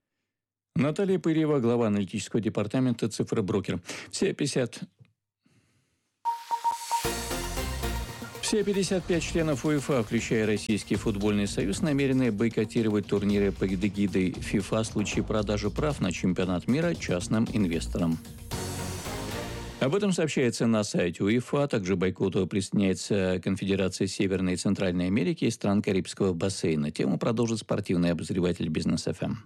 Наталья Пырьева, глава аналитического департамента «Цифроброкер». Все пятьдесят... Все пятьдесят пять членов УЕФА, включая Российский футбольный союз, намерены бойкотировать турниры под эгидой ФИФА в случае продажи прав на чемпионат мира частным инвесторам. Об этом сообщается на сайте УЕФА. Также к бойкоту присоединяется Конфедерация Северной и Центральной Америки и стран Карибского бассейна. Тему продолжит спортивный обозреватель Бизнес эф эм.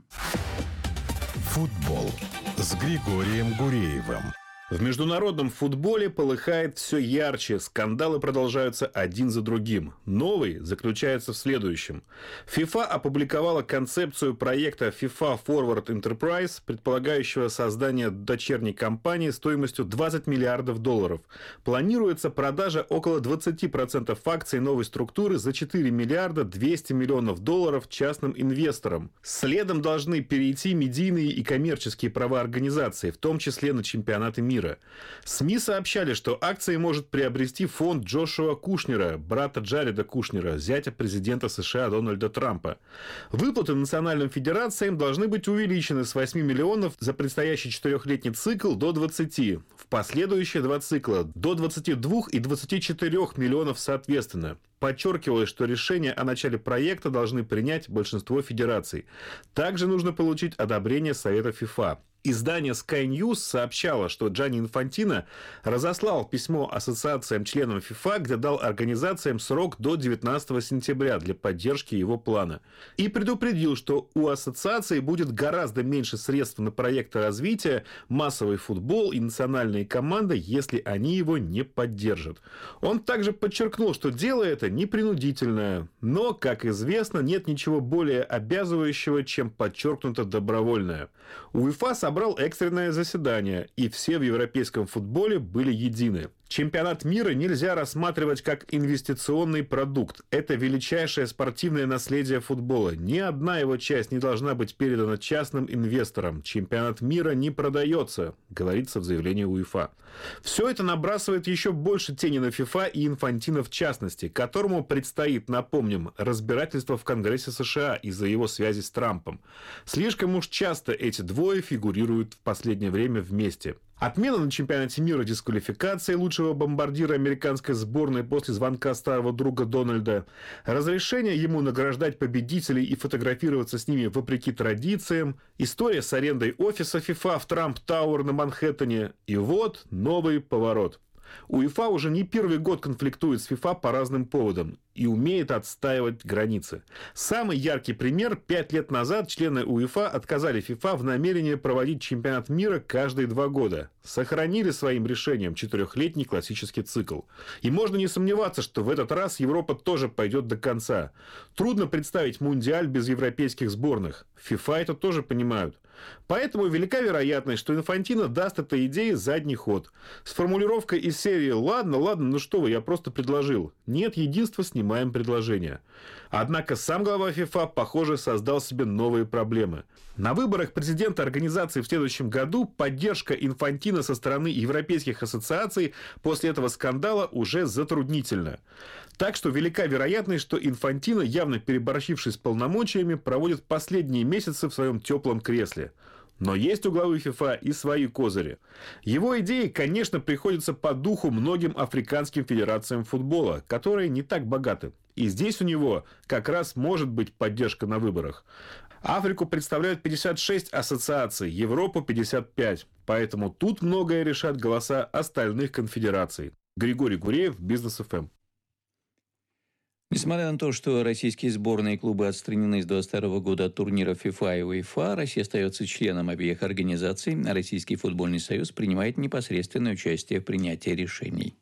Футбол с Григорием Гуреевым. В международном футболе полыхает все ярче, скандалы продолжаются один за другим. Новый заключается в следующем. ФИФА опубликовала концепцию проекта FIFA Forward Enterprise, предполагающего создание дочерней компании стоимостью двадцать миллиардов долларов. Планируется продажа около двадцать процентов акций новой структуры за четыре миллиарда двести миллионов долларов частным инвесторам. Следом должны перейти медийные и коммерческие права организации, в том числе на чемпионаты мира. СМИ сообщали, что акции может приобрести фонд Джошуа Кушнера, брата Джареда Кушнера, зятя президента США Дональда Трампа. Выплаты национальным федерациям должны быть увеличены с восьми миллионов за предстоящий четырехлетний цикл до двадцати. В последующие два цикла до двадцати двух и двадцати четырёх миллионов соответственно. Подчеркивалось, что решение о начале проекта должны принять большинство федераций. Также нужно получить одобрение Совета ФИФА. Издание Sky News сообщало, что Джанни Инфантино разослал письмо ассоциациям-членам ФИФА, где дал организациям срок до девятнадцатого сентября для поддержки его плана. И предупредил, что у ассоциации будет гораздо меньше средств на проекты развития, массовый футбол и национальные команды, если они его не поддержат. Он также подчеркнул, что дело это непринудительное, но, как известно, нет ничего более обязывающего, чем подчеркнуто добровольное. УЕФА собрал экстренное заседание, и все в европейском футболе были едины. Чемпионат мира нельзя рассматривать как инвестиционный продукт. Это величайшее спортивное наследие футбола. Ни одна его часть не должна быть передана частным инвесторам. Чемпионат мира не продается, говорится в заявлении УЕФА. Все это набрасывает еще больше тени на ФИФА и Инфантино в частности, которому предстоит, напомним, разбирательство в Конгрессе США из-за его связи с Трампом. Слишком уж часто эти двое фигурируют в последнее время вместе. Отмена на чемпионате мира дисквалификации лучшего бомбардира американской сборной после звонка старого друга Дональда, разрешение ему награждать победителей и фотографироваться с ними вопреки традициям, история с арендой офиса ФИФА в Трамп Тауэр на Манхэттене и вот новый поворот. УЕФА уже не первый год конфликтует с ФИФА по разным поводам и умеет отстаивать границы. Самый яркий пример. Пять лет назад члены УЕФА отказали ФИФА в намерении проводить чемпионат мира каждые два года. Сохранили своим решением четырехлетний классический цикл. И можно не сомневаться, что в этот раз Европа тоже пойдет до конца. Трудно представить мундиаль без европейских сборных. ФИФА это тоже понимают. Поэтому велика вероятность, что Инфантино даст этой идее задний ход. С формулировкой из серии «Ладно, ладно, ну что вы, я просто предложил». Нет единства, снимаем предложение. Однако сам глава ФИФА, похоже, создал себе новые проблемы. На выборах президента организации в следующем году поддержка Инфантино со стороны европейских ассоциаций после этого скандала уже затруднительна. Так что велика вероятность, что Инфантино, явно переборщивший с полномочиями, проводит последние месяцы в своем теплом кресле. Но есть у главы ФИФА и свои козыри. Его идеи, конечно, приходятся по духу многим африканским федерациям футбола, которые не так богаты. И здесь у него как раз может быть поддержка на выборах. Африку представляют пятьдесят шесть ассоциаций, Европу пятьдесят пять. Поэтому тут многое решат голоса остальных конфедераций. Григорий Гуреев, Бизнес эф эм. Несмотря на то, что российские сборные и клубы отстранены с двадцать второго года от турниров ФИФА и УЕФА, Россия остается членом обеих организаций, а Российский футбольный союз принимает непосредственное участие в принятии решений.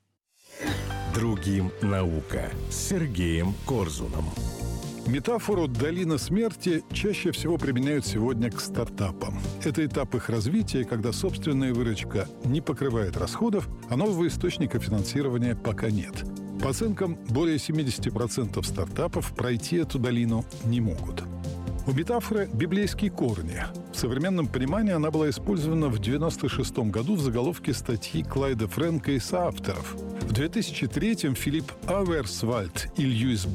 Другим наука с Сергеем Корзуном. Метафору «долина смерти» чаще всего применяют сегодня к стартапам. Это этап их развития, когда собственная выручка не покрывает расходов, а нового источника финансирования пока нет. По оценкам, более семьдесят процентов стартапов пройти эту долину не могут. У метафоры библейские корни. В современном понимании она была использована в девяносто шестом году в заголовке статьи Клайда Фрэнка и соавторов. В две тысячи третьем Филипп Аверсвальд и Льюис